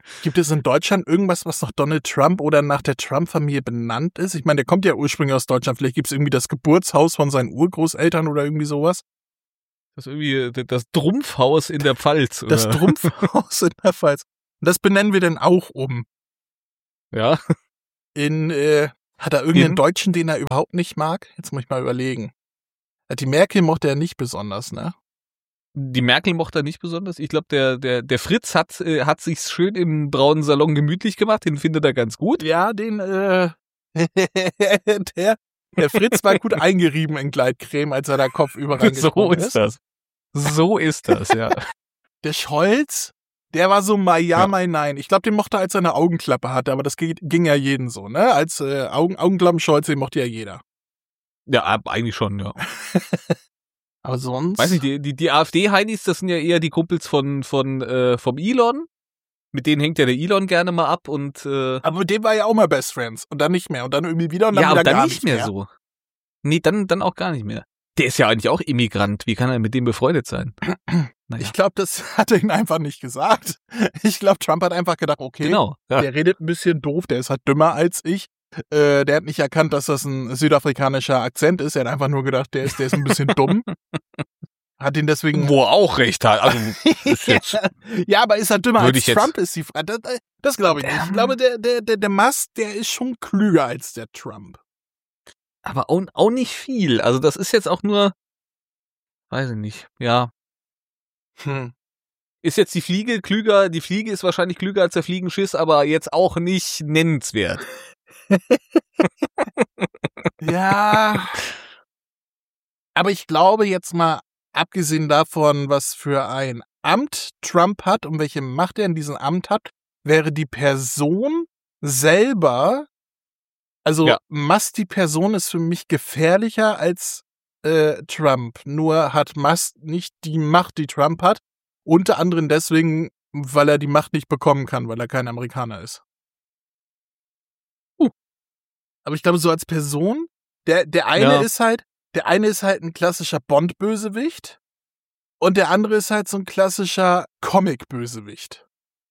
Speaker 1: Gibt es in Deutschland irgendwas, was nach Donald Trump oder nach der Trump-Familie benannt ist? Ich meine, der kommt ja ursprünglich aus Deutschland. Vielleicht gibt es irgendwie das Geburtshaus von seinen Urgroßeltern oder irgendwie sowas.
Speaker 2: Das ist irgendwie das Drumpfhaus in der Pfalz. Oder?
Speaker 1: Das Drumpfhaus in der Pfalz. Und das benennen wir dann auch um.
Speaker 2: Ja.
Speaker 1: In, äh, hat er irgendeinen
Speaker 2: in?
Speaker 1: Deutschen, den er überhaupt nicht mag? Jetzt muss ich mal überlegen. Die Merkel mochte er nicht besonders, ne?
Speaker 2: Die Merkel mochte er nicht besonders. Ich glaube, der, der, der Fritz hat, äh, hat sich's schön im braunen Salon gemütlich gemacht. Den findet er ganz gut.
Speaker 1: Ja, den, äh, der, der Fritz war gut eingerieben in Gleitcreme, als er da Kopf überall
Speaker 2: So ist, ist das. So ist das, ja.
Speaker 1: Der Scholz, der war so mal ja,
Speaker 2: ja.
Speaker 1: mal nein. Ich glaube, den mochte er, als er eine Augenklappe hatte, aber das ging, ging ja jeden so, ne? Als äh, Augen, Augenklappen-Scholz, den mochte ja jeder.
Speaker 2: Ja, eigentlich schon, ja.
Speaker 1: Aber sonst?
Speaker 2: Weiß nicht, die, die, die AfD-Heinis, das sind ja eher die Kumpels von, von, äh, vom Elon. Mit denen hängt ja der Elon gerne mal ab und, äh.
Speaker 1: Aber mit dem war ja auch mal Best Friends. Und dann nicht mehr. Und dann irgendwie wieder und dann
Speaker 2: ja,
Speaker 1: wieder
Speaker 2: und dann
Speaker 1: gar
Speaker 2: nicht mehr, mehr so. Nee, dann, dann auch gar nicht mehr. Der ist ja eigentlich auch Immigrant. Wie kann er mit dem befreundet sein?
Speaker 1: Naja. Ich glaube, das hat er ihn einfach nicht gesagt. Ich glaube, Trump hat einfach gedacht, okay,
Speaker 2: genau, ja.
Speaker 1: Der redet ein bisschen doof, der ist halt dümmer als ich. Äh, der hat nicht erkannt, dass das ein südafrikanischer Akzent ist. Er hat einfach nur gedacht, der ist, der ist ein bisschen dumm. Hat ihn deswegen.
Speaker 2: Wo er auch recht hat. Also, ist jetzt
Speaker 1: ja, aber ist er dümmer als
Speaker 2: jetzt...
Speaker 1: Trump ist die Frage. Das, das glaube ich nicht. Ich glaube, der, der, der, der Musk, der ist schon klüger als der Trump.
Speaker 2: Aber auch, auch nicht viel. Also das ist jetzt auch nur, weiß ich nicht, ja.
Speaker 1: Hm.
Speaker 2: Ist jetzt die Fliege klüger? Die Fliege ist wahrscheinlich klüger als der Fliegenschiss, aber jetzt auch nicht nennenswert.
Speaker 1: Ja. Aber ich glaube jetzt mal, abgesehen davon, was für ein Amt Trump hat und welche Macht er in diesem Amt hat, wäre die Person selber, also
Speaker 2: ja.
Speaker 1: Musk, die Person ist für mich gefährlicher als äh, Trump. Nur hat Musk nicht die Macht, die Trump hat. Unter anderem deswegen, weil er die Macht nicht bekommen kann, weil er kein Amerikaner ist. Uh. Aber ich glaube, so als Person, der, der eine
Speaker 2: ja.
Speaker 1: ist halt, der eine ist halt ein klassischer Bond-Bösewicht und der andere ist halt so ein klassischer Comic-Bösewicht.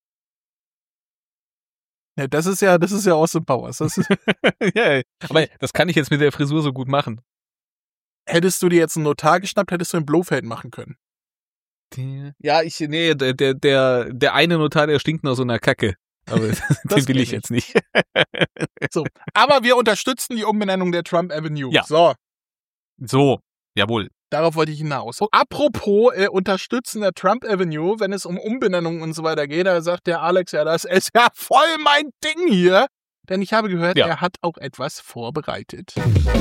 Speaker 1: Ja, das ist ja, das ist ja Austin Powers. Das ist
Speaker 2: ja, aber das kann ich jetzt mit der Frisur so gut machen.
Speaker 1: Hättest du dir jetzt einen Notar geschnappt, hättest du ein Blofeld machen können.
Speaker 2: Ja, ich, nee, der, der, der, der eine Notar, der stinkt nach so einer Kacke. Aber den will ich jetzt nicht.
Speaker 1: So. Aber wir unterstützen die Umbenennung der Trump Avenue.
Speaker 2: Ja.
Speaker 1: So.
Speaker 2: So, jawohl.
Speaker 1: Darauf wollte ich hinaus. Apropos äh, Unterstützen der Trump Avenue, wenn es um Umbenennungen und so weiter geht, da sagt der Alex, ja, das ist ja voll mein Ding hier. Denn ich habe gehört, ja. er hat auch etwas vorbereitet.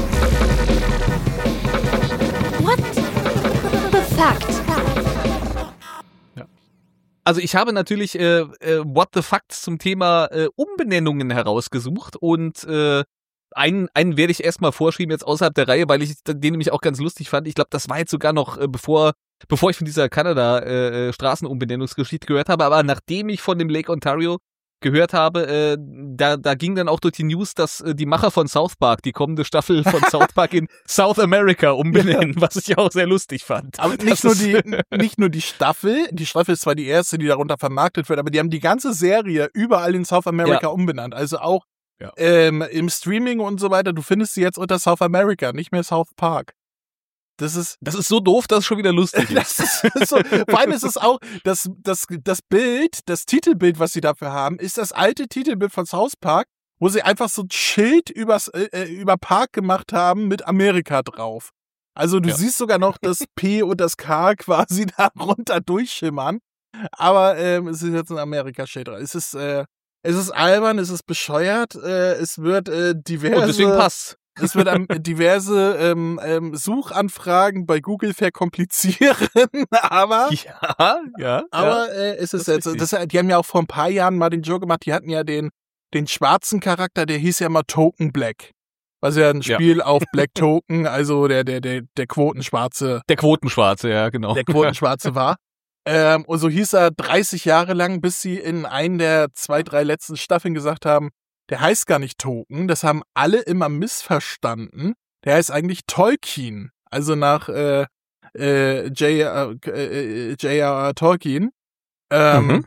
Speaker 3: What the fact?
Speaker 2: Ja. Also ich habe natürlich äh, äh, What the Facts zum Thema äh, Umbenennungen herausgesucht und äh, einen, einen werde ich erstmal vorschieben jetzt außerhalb der Reihe, weil ich den nämlich auch ganz lustig fand. Ich glaube, das war jetzt sogar noch äh, bevor bevor ich von dieser Kanada äh, Straßenumbenennungsgeschichte gehört habe, aber nachdem ich von dem Lake Ontario gehört habe, äh, da, da ging dann auch durch die News, dass äh, die Macher von South Park die kommende Staffel von South Park in South America umbenennen, ja. Was ich auch sehr lustig fand.
Speaker 1: Aber nicht nur, die, nicht nur die Staffel, die Staffel ist zwar die erste, die darunter vermarktet wird, aber die haben die ganze Serie überall in South America ja. umbenannt. Also auch ja. ähm, im Streaming und so weiter, du findest sie jetzt unter South America, nicht mehr South Park. Das ist,
Speaker 2: das ist so doof, dass es schon wieder lustig ist.
Speaker 1: Das ist so, vor allem ist es auch, das, das, das Bild, das Titelbild, was sie dafür haben, ist das alte Titelbild von South Park, wo sie einfach so ein Schild übers, äh, über Park gemacht haben mit Amerika drauf. Also du ja. siehst sogar noch das P und das K quasi da runter durchschimmern. Aber ähm, es ist jetzt ein Amerika-Schild dran. Es ist, äh, es ist albern, es ist bescheuert, äh, es wird äh, diverse...
Speaker 2: Und deswegen passt.
Speaker 1: Es wird ähm, diverse ähm, ähm, Suchanfragen bei Google verkomplizieren, aber
Speaker 2: ja, ja,
Speaker 1: aber
Speaker 2: ja,
Speaker 1: äh, es ist jetzt, das, die haben ja auch vor ein paar Jahren mal den Joke gemacht, die hatten ja den den schwarzen Charakter, der hieß ja mal Token Black, was ja ein Spiel ja. auf Black Token, also der der der der Quotenschwarze,
Speaker 2: der Quotenschwarze, ja genau,
Speaker 1: der Quotenschwarze war. Ähm, und so hieß er dreißig Jahre lang, bis sie in einen der zwei, drei letzten Staffeln gesagt haben, der heißt gar nicht Token, das haben alle immer missverstanden. Der heißt eigentlich Tolkien, also nach äh, äh, J R R. Tolkien. Ähm, mhm.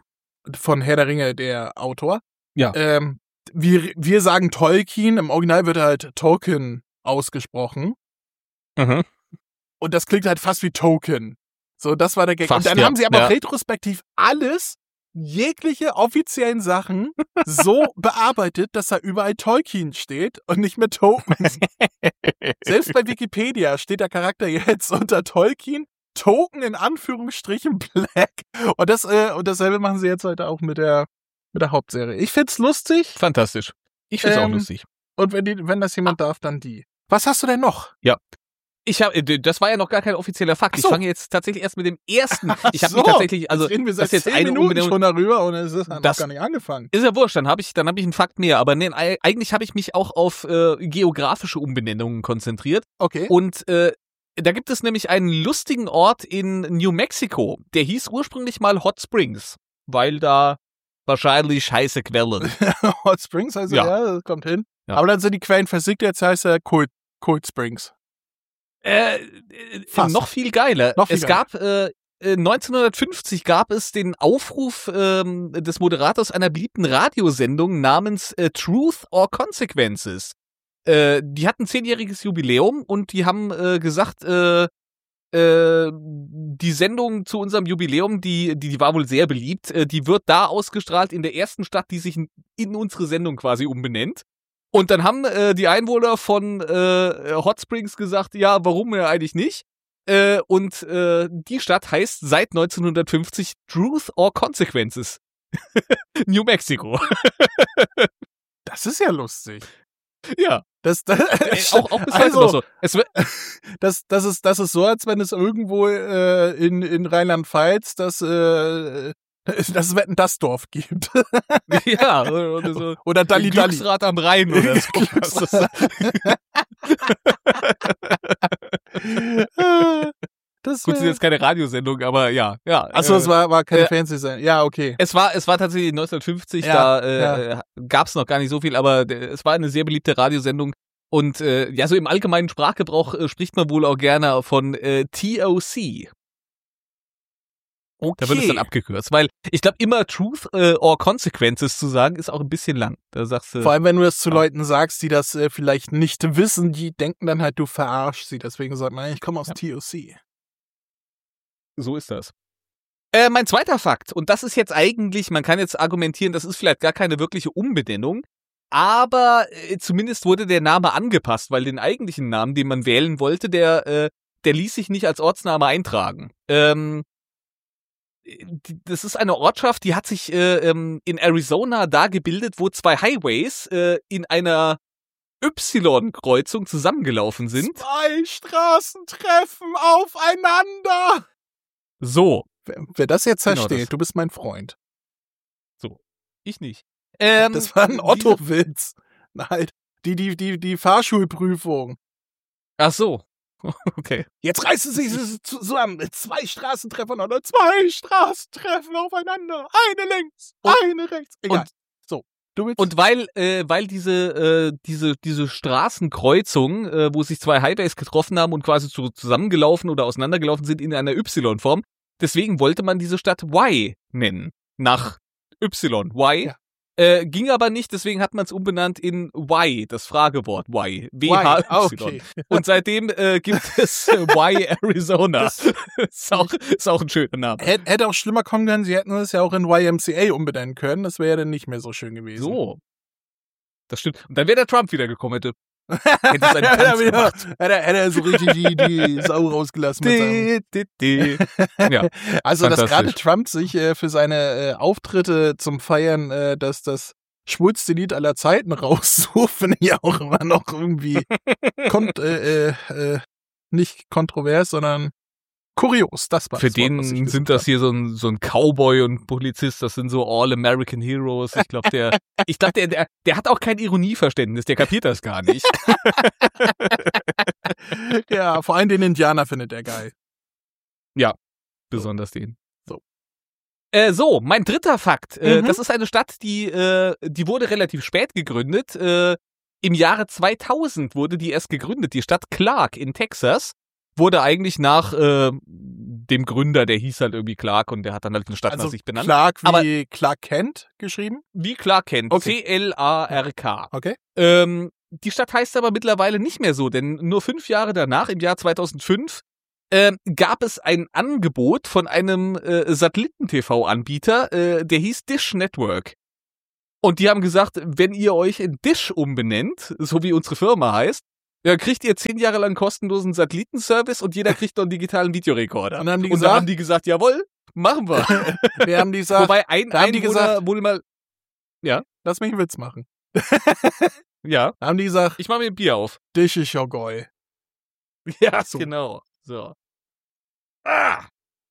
Speaker 1: von Herr der Ringe, der Autor.
Speaker 2: Ja.
Speaker 1: Ähm, wir, wir sagen Tolkien, im Original wird halt Tolkien ausgesprochen.
Speaker 2: Mhm.
Speaker 1: Und das klingt halt fast wie Token. So, das war der Gag.
Speaker 2: Fast,
Speaker 1: und dann
Speaker 2: ja.
Speaker 1: haben sie aber
Speaker 2: ja.
Speaker 1: retrospektiv alles, jegliche offiziellen Sachen so bearbeitet, dass da überall Tolkien steht und nicht mehr Tokens. Selbst bei Wikipedia steht der Charakter jetzt unter Tolkien, Token in Anführungsstrichen Black. Und das äh, und dasselbe machen sie jetzt heute auch mit der mit der Hauptserie. Ich find's lustig.
Speaker 2: Fantastisch. Ich find's
Speaker 1: Ähm,
Speaker 2: auch lustig.
Speaker 1: Und wenn die, wenn das jemand darf, dann die. Was hast du denn noch?
Speaker 2: Ja. Ich habe, das war ja noch gar kein offizieller Fakt.
Speaker 1: So.
Speaker 2: Ich fange jetzt tatsächlich erst mit dem ersten. Ich habe
Speaker 1: so.
Speaker 2: mich tatsächlich, also
Speaker 1: jetzt reden wir
Speaker 2: das
Speaker 1: seit
Speaker 2: ist jetzt
Speaker 1: zehn
Speaker 2: eine
Speaker 1: Minuten
Speaker 2: Umbenennung.
Speaker 1: schon darüber und es ist noch
Speaker 2: Das-
Speaker 1: gar nicht angefangen.
Speaker 2: Ist ja wurscht, dann habe ich, dann habe ich einen Fakt mehr. Aber nee, ei- eigentlich habe ich mich auch auf äh, geografische Umbenennungen konzentriert.
Speaker 1: Okay.
Speaker 2: Und äh, da gibt es nämlich einen lustigen Ort in New Mexico. Der hieß ursprünglich mal Hot Springs, weil da wahrscheinlich heiße Quellen.
Speaker 1: Hot Springs, also ja,
Speaker 2: Ja.
Speaker 1: das kommt hin.
Speaker 2: Ja.
Speaker 1: Aber dann sind die Quellen versiegt, jetzt heißt er Cold, Cold Springs.
Speaker 2: Äh, äh,
Speaker 1: Fast.
Speaker 2: noch viel geiler.
Speaker 1: Noch viel
Speaker 2: es gab äh, äh, neunzehnhundertfünfzig gab es den Aufruf ähm, des Moderators einer beliebten Radiosendung namens äh, Truth or Consequences. Äh, die hatten zehnjähriges Jubiläum und die haben äh, gesagt, äh, äh, die Sendung zu unserem Jubiläum, die, die, die war wohl sehr beliebt, äh, die wird da ausgestrahlt in der ersten Stadt, die sich in, in unsere Sendung quasi umbenennt. Und dann haben äh, die Einwohner von äh, Hot Springs gesagt, ja, warum ja eigentlich nicht? Äh, und äh, die Stadt heißt seit neunzehnhundertfünfzig Truth or Consequences. New Mexico.
Speaker 1: Das ist ja lustig.
Speaker 2: Ja.
Speaker 1: Das, das,
Speaker 2: Äh, auch, auch bis heute
Speaker 1: also,
Speaker 2: noch so. Es wird,
Speaker 1: das, das, ist, das ist so, als wenn es irgendwo äh, in, in Rheinland-Pfalz das, äh, das Wetten das Dorf gibt.
Speaker 2: ja, oder so.
Speaker 1: Oder Dalli Dalli.
Speaker 2: Glücksrad am Rhein oder so.
Speaker 1: Das
Speaker 2: Gut, sind jetzt keine Radiosendung, aber ja. ja
Speaker 1: Achso, es
Speaker 2: äh,
Speaker 1: war, war keine
Speaker 2: äh,
Speaker 1: Fernsehsendung. Ja, okay.
Speaker 2: Es war, es war tatsächlich neunzehnhundertfünfzig,
Speaker 1: Ja,
Speaker 2: da äh,
Speaker 1: ja.
Speaker 2: gab es noch gar nicht so viel, aber äh, es war eine sehr beliebte Radiosendung. Und äh, ja, so im allgemeinen Sprachgebrauch äh, spricht man wohl auch gerne von äh, T O C.
Speaker 1: Okay.
Speaker 2: Da wird es dann abgekürzt, weil ich glaube, immer Truth äh, or Consequences zu sagen, ist auch ein bisschen lang. Da sagst du,
Speaker 1: Vor allem, wenn du das zu
Speaker 2: ja.
Speaker 1: Leuten sagst, die das äh, vielleicht nicht wissen, die denken dann halt, du verarschst sie. Deswegen sagt man, ich komme aus
Speaker 2: Ja.
Speaker 1: T O C.
Speaker 2: so ist das. Äh, mein zweiter Fakt, und das ist jetzt eigentlich, man kann jetzt argumentieren, das ist vielleicht gar keine wirkliche Umbenennung, aber äh, zumindest wurde der Name angepasst, weil den eigentlichen Namen, den man wählen wollte, der, äh, der ließ sich nicht als Ortsname eintragen. Ähm, die- das ist eine Ortschaft, die hat sich äh, ähm, in Arizona da gebildet, wo zwei Highways äh, in einer Y-Kreuzung zusammengelaufen sind.
Speaker 1: Zwei Straßen treffen aufeinander.
Speaker 2: So,
Speaker 1: Wer, wer das jetzt
Speaker 2: Genau
Speaker 1: versteht,
Speaker 2: das.
Speaker 1: du bist mein Freund.
Speaker 2: ich nicht. Ähm,
Speaker 1: Das war ein
Speaker 2: diese-
Speaker 1: Otto-Witz. Nein, die, die, die, die Fahrschulprüfung.
Speaker 2: Ach so. Okay.
Speaker 1: Jetzt reißen sie sich zusammen. Zwei Straßen treffen aufeinander. Zwei Straßen treffen aufeinander. Eine links,
Speaker 2: Und-
Speaker 1: eine rechts. Egal.
Speaker 2: und-
Speaker 1: so, du willst.
Speaker 2: Und weil, äh, weil diese, äh, diese, diese Straßenkreuzung, äh, wo sich zwei Highways getroffen haben und quasi zu, zusammengelaufen oder auseinandergelaufen sind in einer Y-Form, deswegen wollte man diese Stadt Y nennen. Nach Y. Y.
Speaker 1: Ja.
Speaker 2: Äh, ging aber nicht, deswegen hat man es umbenannt in Y, das Fragewort Y. W H Y.
Speaker 1: Ah, okay.
Speaker 2: Und seitdem äh, gibt es äh, Y Arizona.
Speaker 1: Das-
Speaker 2: ist, auch, ist auch ein schöner Name.
Speaker 1: Hätte, hätte auch schlimmer kommen können, sie hätten es ja auch in Y M C A umbenennen können. Das wäre ja dann nicht mehr so schön gewesen.
Speaker 2: So. Das stimmt. Und dann wäre der Trump wiedergekommen, hätte. Hätte seinen
Speaker 1: hätte, er
Speaker 2: Tanz
Speaker 1: wieder,
Speaker 2: gemacht.
Speaker 1: hätte, er- hätte er so richtig die, die Sau rausgelassen mit seinem.
Speaker 2: Di, di, di. Ja.
Speaker 1: Also, dass gerade
Speaker 2: Fantastisch.
Speaker 1: Trump sich äh, für seine äh, Auftritte zum Feiern äh, dass das schwulste Lied aller Zeiten raussucht, finde ich auch immer noch irgendwie kont äh, äh, äh, nicht kontrovers, sondern kurios. Das war
Speaker 2: Für
Speaker 1: das Wort, was ich
Speaker 2: den
Speaker 1: gesucht
Speaker 2: sind das
Speaker 1: habe.
Speaker 2: hier so ein, so ein Cowboy und Polizist, das sind so All-American Heroes. Ich glaube, der, ich glaube, der, der, der hat auch kein Ironieverständnis, der kapiert das gar nicht.
Speaker 1: Ja, vor allem den Indianer findet er geil.
Speaker 2: Besonders den.
Speaker 1: So.
Speaker 2: Äh, so, mein dritter Fakt. Äh,
Speaker 1: Mhm.
Speaker 2: das ist eine Stadt, die, äh, die wurde relativ spät gegründet. Äh, Im Jahre zweitausend wurde die erst gegründet, die Stadt Clark in Texas. wurde eigentlich nach äh, dem Gründer, der hieß halt irgendwie Clark und der hat dann halt eine Stadt
Speaker 1: also
Speaker 2: nach sich benannt.
Speaker 1: Clark wie
Speaker 2: Aber
Speaker 1: Clark Kent geschrieben?
Speaker 2: Wie Clark Kent,
Speaker 1: okay.
Speaker 2: C L A R K.
Speaker 1: Okay.
Speaker 2: Ähm, die Stadt heißt aber mittlerweile nicht mehr so, denn nur fünf Jahre danach, im Jahr zweitausendfünf, äh, gab es ein Angebot von einem äh, Satelliten-T V-Anbieter, äh, der hieß Dish Network. Und die haben gesagt, wenn ihr euch in Dish umbenennt, so wie unsere Firma heißt, ja, kriegt ihr zehn Jahre lang kostenlosen Satellitenservice und jeder kriegt noch einen digitalen Videorekorder.
Speaker 1: Und, haben die
Speaker 2: und
Speaker 1: gesagt,
Speaker 2: da haben die gesagt, jawohl, machen wir.
Speaker 1: Wir haben die gesagt,
Speaker 2: Wobei ein
Speaker 1: da haben die gesagt,
Speaker 2: wohl mal, ja,
Speaker 1: lass mich einen Witz machen.
Speaker 2: ja,
Speaker 1: da haben die gesagt,
Speaker 2: ich mach mir ein Bier auf.
Speaker 1: Dish is your goy.
Speaker 2: Ja,
Speaker 1: so.
Speaker 2: Genau. So. Ah.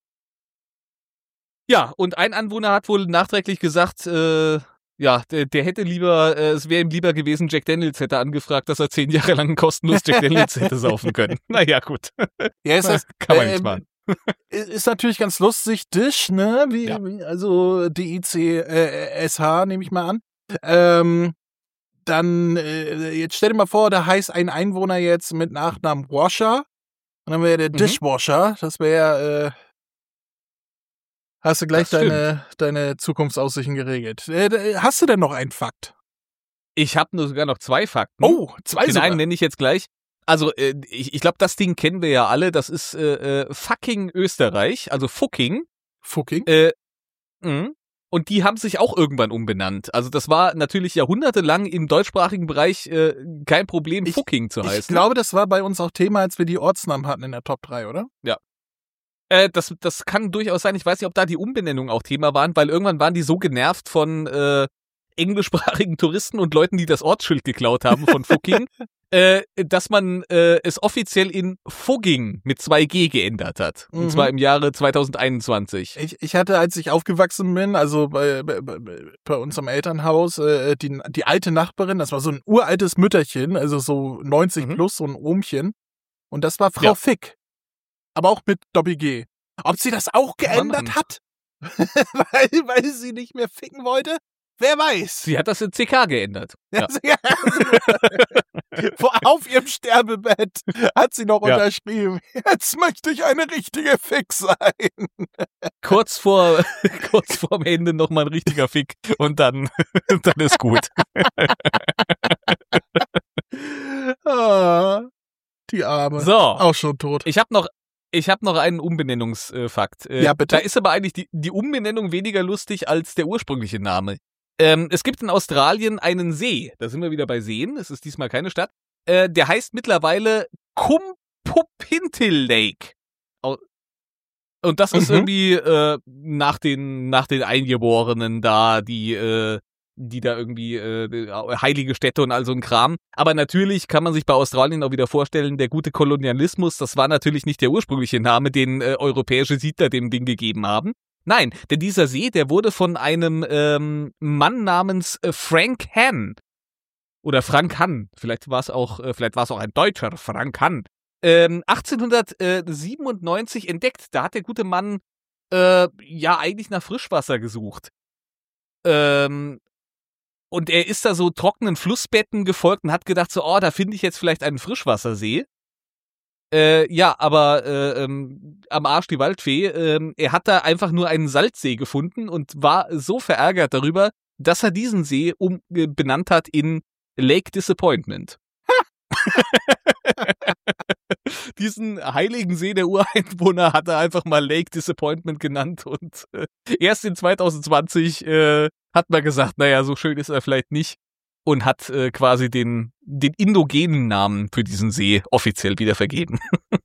Speaker 2: Ja, und ein Anwohner hat wohl nachträglich gesagt, äh, ja, der, der hätte lieber, äh, es wäre ihm lieber gewesen, Jack Daniels hätte angefragt, dass er zehn Jahre lang kostenlos Jack Daniels hätte saufen können. Naja, gut.
Speaker 1: Ja, ist das,
Speaker 2: kann man
Speaker 1: äh,
Speaker 2: nicht machen.
Speaker 1: Ist natürlich ganz lustig, Dish, ne? Wie,
Speaker 2: Ja.
Speaker 1: wie, also D I C S H, nehme ich mal an. Ähm, dann, äh, jetzt stell dir mal vor, da heißt ein Einwohner jetzt mit Nachnamen Washer. Und dann wäre der
Speaker 2: Mhm.
Speaker 1: Dishwasher. Das wäre, äh, hast du gleich
Speaker 2: Das
Speaker 1: deine, deine Zukunftsaussichten geregelt. Äh, hast du denn noch einen Fakt?
Speaker 2: Ich habe nur sogar noch zwei Fakten.
Speaker 1: Oh, zwei
Speaker 2: Den
Speaker 1: sogar.
Speaker 2: einen nenne ich jetzt gleich. Also, äh, ich, ich glaube, das Ding kennen wir ja alle. Das ist äh, äh, fucking Österreich, also fucking.
Speaker 1: Fucking?
Speaker 2: Äh, mh. Und die haben sich auch irgendwann umbenannt. Also das war natürlich jahrhundertelang im deutschsprachigen Bereich äh, kein Problem,
Speaker 1: Ich-
Speaker 2: fucking zu heißen.
Speaker 1: Ich glaube, das war bei uns auch Thema, als wir die Ortsnamen hatten in der Top drei, oder?
Speaker 2: Äh, das, das kann durchaus sein. Ich weiß nicht, ob da die Umbenennungen auch Thema waren, weil irgendwann waren die so genervt von äh, englischsprachigen Touristen und Leuten, die das Ortsschild geklaut haben von fucking, äh, dass man äh, es offiziell in Fugging mit zwei G geändert hat. Und
Speaker 1: Mhm.
Speaker 2: zwar im Jahre zweitausendeinundzwanzig.
Speaker 1: Ich, ich hatte, als ich aufgewachsen bin, also bei, bei, bei uns am Elternhaus, äh, die, die alte Nachbarin, das war so ein uraltes Mütterchen, also so neunzig
Speaker 2: Mhm.
Speaker 1: plus, so ein Ohmchen. Und das war Frau
Speaker 2: Ja.
Speaker 1: Fick. Aber auch mit Doppel-G. Ob sie das auch
Speaker 2: Kann man
Speaker 1: geändert
Speaker 2: machen.
Speaker 1: hat? weil, weil sie nicht mehr ficken wollte? Wer weiß.
Speaker 2: Sie hat das in C K geändert. Ja.
Speaker 1: Ja. Vor- Auf ihrem Sterbebett hat sie noch
Speaker 2: Ja.
Speaker 1: unterschrieben, jetzt möchte ich eine richtige Fick sein.
Speaker 2: Kurz vor kurz vorm Ende nochmal ein richtiger Fick und dann, dann ist gut.
Speaker 1: Ah, die Arme.
Speaker 2: So.
Speaker 1: Auch schon tot.
Speaker 2: Ich habe noch, ich hab noch einen Umbenennungsfakt. Äh,
Speaker 1: Ja, bitte.
Speaker 2: Da ist aber eigentlich die, die Umbenennung weniger lustig als der ursprüngliche Name. Ähm, es gibt in Australien einen See, da sind wir wieder bei Seen, es ist diesmal keine Stadt, äh, der heißt mittlerweile Kumpupintil Lake. Au- Und das ist
Speaker 1: Mhm.
Speaker 2: irgendwie äh, nach den nach den Eingeborenen da, die äh, die da irgendwie äh, heilige Städte und all so ein Kram. Aber natürlich kann man sich bei Australien auch wieder vorstellen, der gute Kolonialismus, das war natürlich nicht der ursprüngliche Name, den äh, europäische Siedler dem Ding gegeben haben. Nein, denn dieser See, der wurde von einem ähm, Mann namens äh, Frank Hann oder Frank Hann, vielleicht war es auch, äh, vielleicht war es auch ein Deutscher, Frank Hann, ähm, achtzehnhundertsiebenundneunzig entdeckt. Da hat der gute Mann äh, ja eigentlich nach Frischwasser gesucht. Ähm, und er ist da so trockenen Flussbetten gefolgt und hat gedacht so, oh, da finde ich jetzt vielleicht einen Frischwassersee. Äh, ja, aber äh, ähm, am Arsch die Waldfee. Ähm, er hat da einfach nur einen Salzsee gefunden und war so verärgert darüber, dass er diesen See um, äh, benannt hat in Lake Disappointment. Diesen heiligen See der Ureinwohner hat er einfach mal Lake Disappointment genannt und äh, erst in zweitausendzwanzig äh, hat man gesagt, naja, so schön ist er vielleicht nicht und hat äh, quasi den, den indogenen Namen für diesen See offiziell wieder vergeben.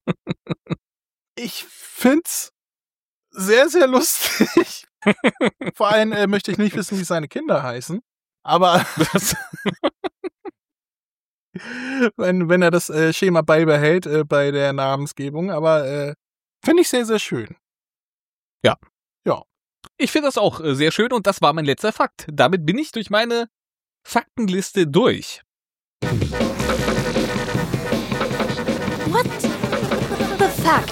Speaker 1: Ich find's sehr, sehr lustig. Vor allem äh, möchte ich nicht wissen, wie seine Kinder heißen. Aber
Speaker 2: Das,
Speaker 1: wenn, wenn er das äh, Schema beibehält äh, bei der Namensgebung. Aber äh, finde ich sehr, sehr schön.
Speaker 2: ich finde das auch äh, sehr schön und das war mein letzter Fakt. Damit bin ich durch meine Faktenliste durch.
Speaker 3: What the fact?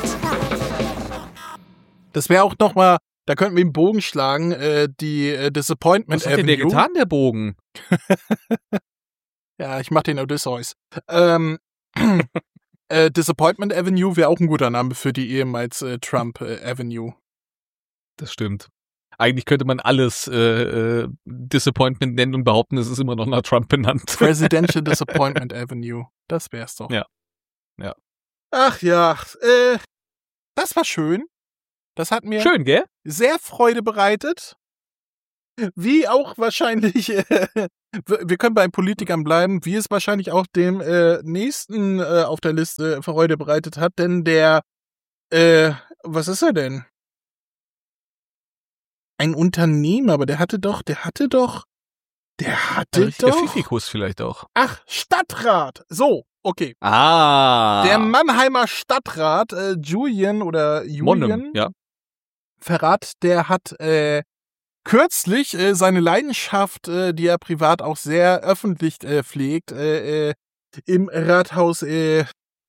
Speaker 1: Das wäre auch nochmal, da könnten wir einen Bogen schlagen, äh, die äh, Disappointment
Speaker 2: Was hat denn der
Speaker 1: Avenue.
Speaker 2: getan, der Bogen?
Speaker 1: Ja, ich mach den Odysseus. Ähm, Äh, Disappointment Avenue wäre auch ein guter Name für die ehemals äh, Trump äh, Avenue.
Speaker 2: Das stimmt. Eigentlich könnte man alles äh, äh, Disappointment nennen und behaupten, es ist immer noch nach Trump benannt.
Speaker 1: Presidential Disappointment Avenue. Das wär's doch.
Speaker 2: Ja. Ja.
Speaker 1: Ach ja, äh, das war schön. Das hat mir
Speaker 2: schön, gell?
Speaker 1: sehr Freude bereitet. Wie auch wahrscheinlich, äh, wir können bei Politikern bleiben, wie es wahrscheinlich auch dem äh, nächsten äh, auf der Liste Freude bereitet hat, denn der, äh, was ist er denn? Ein Unternehmer, aber der hatte doch, der hatte doch, der hatte
Speaker 2: Ein
Speaker 1: doch.
Speaker 2: Pfiffikus vielleicht auch.
Speaker 1: Ach, Stadtrat. So, okay.
Speaker 2: Ah.
Speaker 1: Der Mannheimer Stadtrat, äh, Julian oder Julian
Speaker 2: Monnem, ja.
Speaker 1: Verrat, der hat äh, kürzlich äh, seine Leidenschaft, äh, die er privat auch sehr öffentlich äh, pflegt, äh, äh, im Rathaus äh,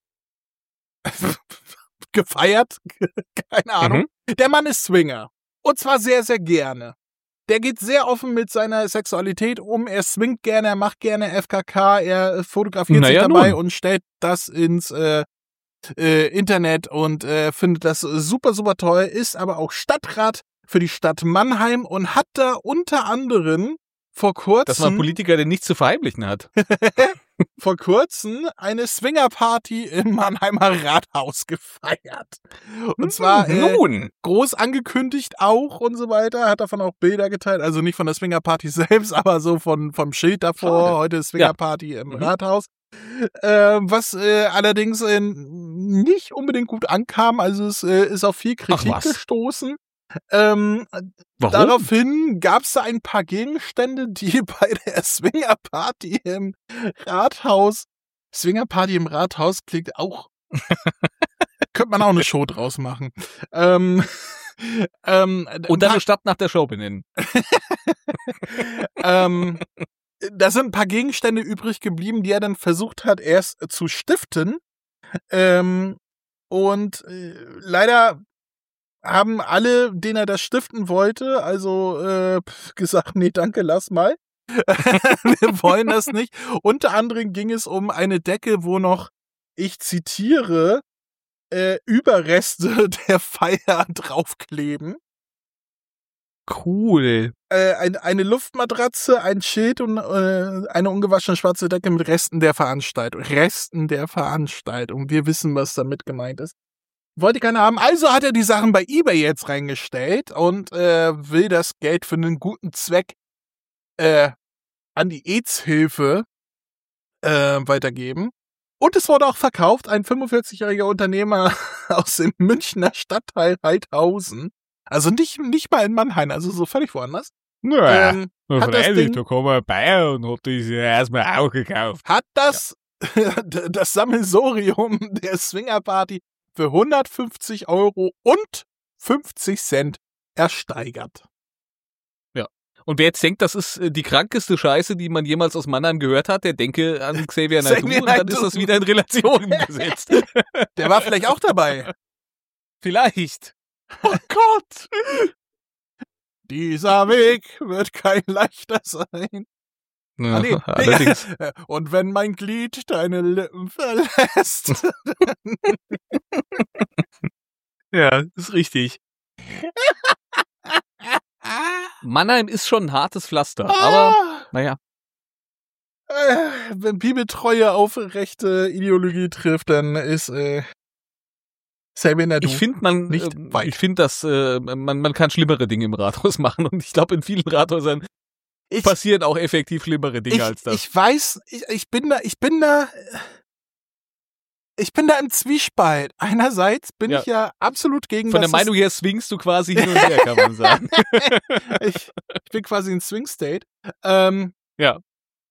Speaker 1: gefeiert. Keine Ahnung. Mhm. Der Mann ist Swinger. Und zwar sehr, sehr gerne. Der geht sehr offen mit seiner Sexualität um. Er swingt gerne, er macht gerne F K K, er fotografiert naja, sich dabei nun. und stellt das ins äh, äh, Internet und äh, findet das super, super toll. Ist aber auch Stadtrat für die Stadt Mannheim und hat da unter anderem vor kurzem...
Speaker 2: Dass man Politiker, der nichts zu verheimlichen hat.
Speaker 1: vor kurzem eine Swingerparty im Mannheimer Rathaus gefeiert. Und zwar äh,
Speaker 2: Nun.
Speaker 1: groß angekündigt auch und so weiter. Hat davon auch Bilder geteilt. Also nicht von der Swingerparty selbst, aber so von vom Schild davor. Schade. Heute Swingerparty ja. im mhm. Rathaus. Äh, was äh, allerdings äh, nicht unbedingt gut ankam. Also es äh, ist auf viel Kritik gestoßen. Ähm,
Speaker 2: Warum?
Speaker 1: Daraufhin gab es da ein paar Gegenstände, die bei der Swingerparty im Rathaus, Swingerparty im Rathaus klingt auch, könnte man auch eine Show draus machen. Ähm, ähm,
Speaker 2: Und dann eine Stadt nach der Show benennen.
Speaker 1: ähm, da sind ein paar Gegenstände übrig geblieben, die er dann versucht hat, erst zu stiften. Ähm, und äh, leider haben alle, denen er das stiften wollte, also äh, gesagt, nee, danke, lass mal. Wir wollen das nicht. Unter anderem ging es um eine Decke, wo noch, ich zitiere, äh, Überreste der Feier draufkleben.
Speaker 2: Cool.
Speaker 1: Äh, ein, eine Luftmatratze, ein Schild und äh, eine ungewaschene schwarze Decke mit Resten der Veranstaltung. Resten der Veranstaltung. Wir wissen, was damit gemeint ist. Wollte keiner haben. Also hat er die Sachen bei eBay jetzt reingestellt und äh, will das Geld für einen guten Zweck äh, an die AIDS-Hilfe äh, weitergeben. Und es wurde auch verkauft. Ein fünfundvierzigjähriger Unternehmer aus dem Münchner Stadtteil Heidhausen. Also nicht, nicht mal in Mannheim, also so völlig woanders.
Speaker 2: Naja, ähm, hat das Ding, da kam er bei und hat das erstmal auch gekauft.
Speaker 1: Hat das, ja. das Sammelsurium der Swingerparty für hundertfünfzig Euro und fünfzig Cent ersteigert.
Speaker 2: Ja. Und wer jetzt denkt, das ist die krankeste Scheiße, die man jemals aus Mannheim gehört hat, der denke an Xavier Naidoo und dann ist das wieder in Relation gesetzt.
Speaker 1: Der war vielleicht auch dabei.
Speaker 2: Vielleicht.
Speaker 1: Oh Gott. Dieser Weg wird kein leichter sein.
Speaker 2: Ja, ah, nee, allerdings.
Speaker 1: Und wenn mein Glied deine Lippen verlässt.
Speaker 2: Ja, ist richtig. Mannheim ist schon ein hartes Pflaster, aber naja.
Speaker 1: Wenn Bibeltreue auf rechte Ideologie trifft, dann ist äh, Xavier Naidoo
Speaker 2: ich finde man,
Speaker 1: nicht
Speaker 2: äh,
Speaker 1: weit.
Speaker 2: Ich finde, dass äh, man man kann schlimmere Dinge im Rathaus machen und ich glaube in vielen Rathäusern Ich, passieren auch effektiv schlimmere Dinge
Speaker 1: ich,
Speaker 2: als das.
Speaker 1: Ich weiß, ich, ich bin da, ich bin da, ich bin da im Zwiespalt. Einerseits bin ja. ich ja absolut gegen
Speaker 2: Von der Meinung her swingst du quasi hin und her, kann man sagen.
Speaker 1: ich, ich bin quasi in Swing State. Ähm,
Speaker 2: ja.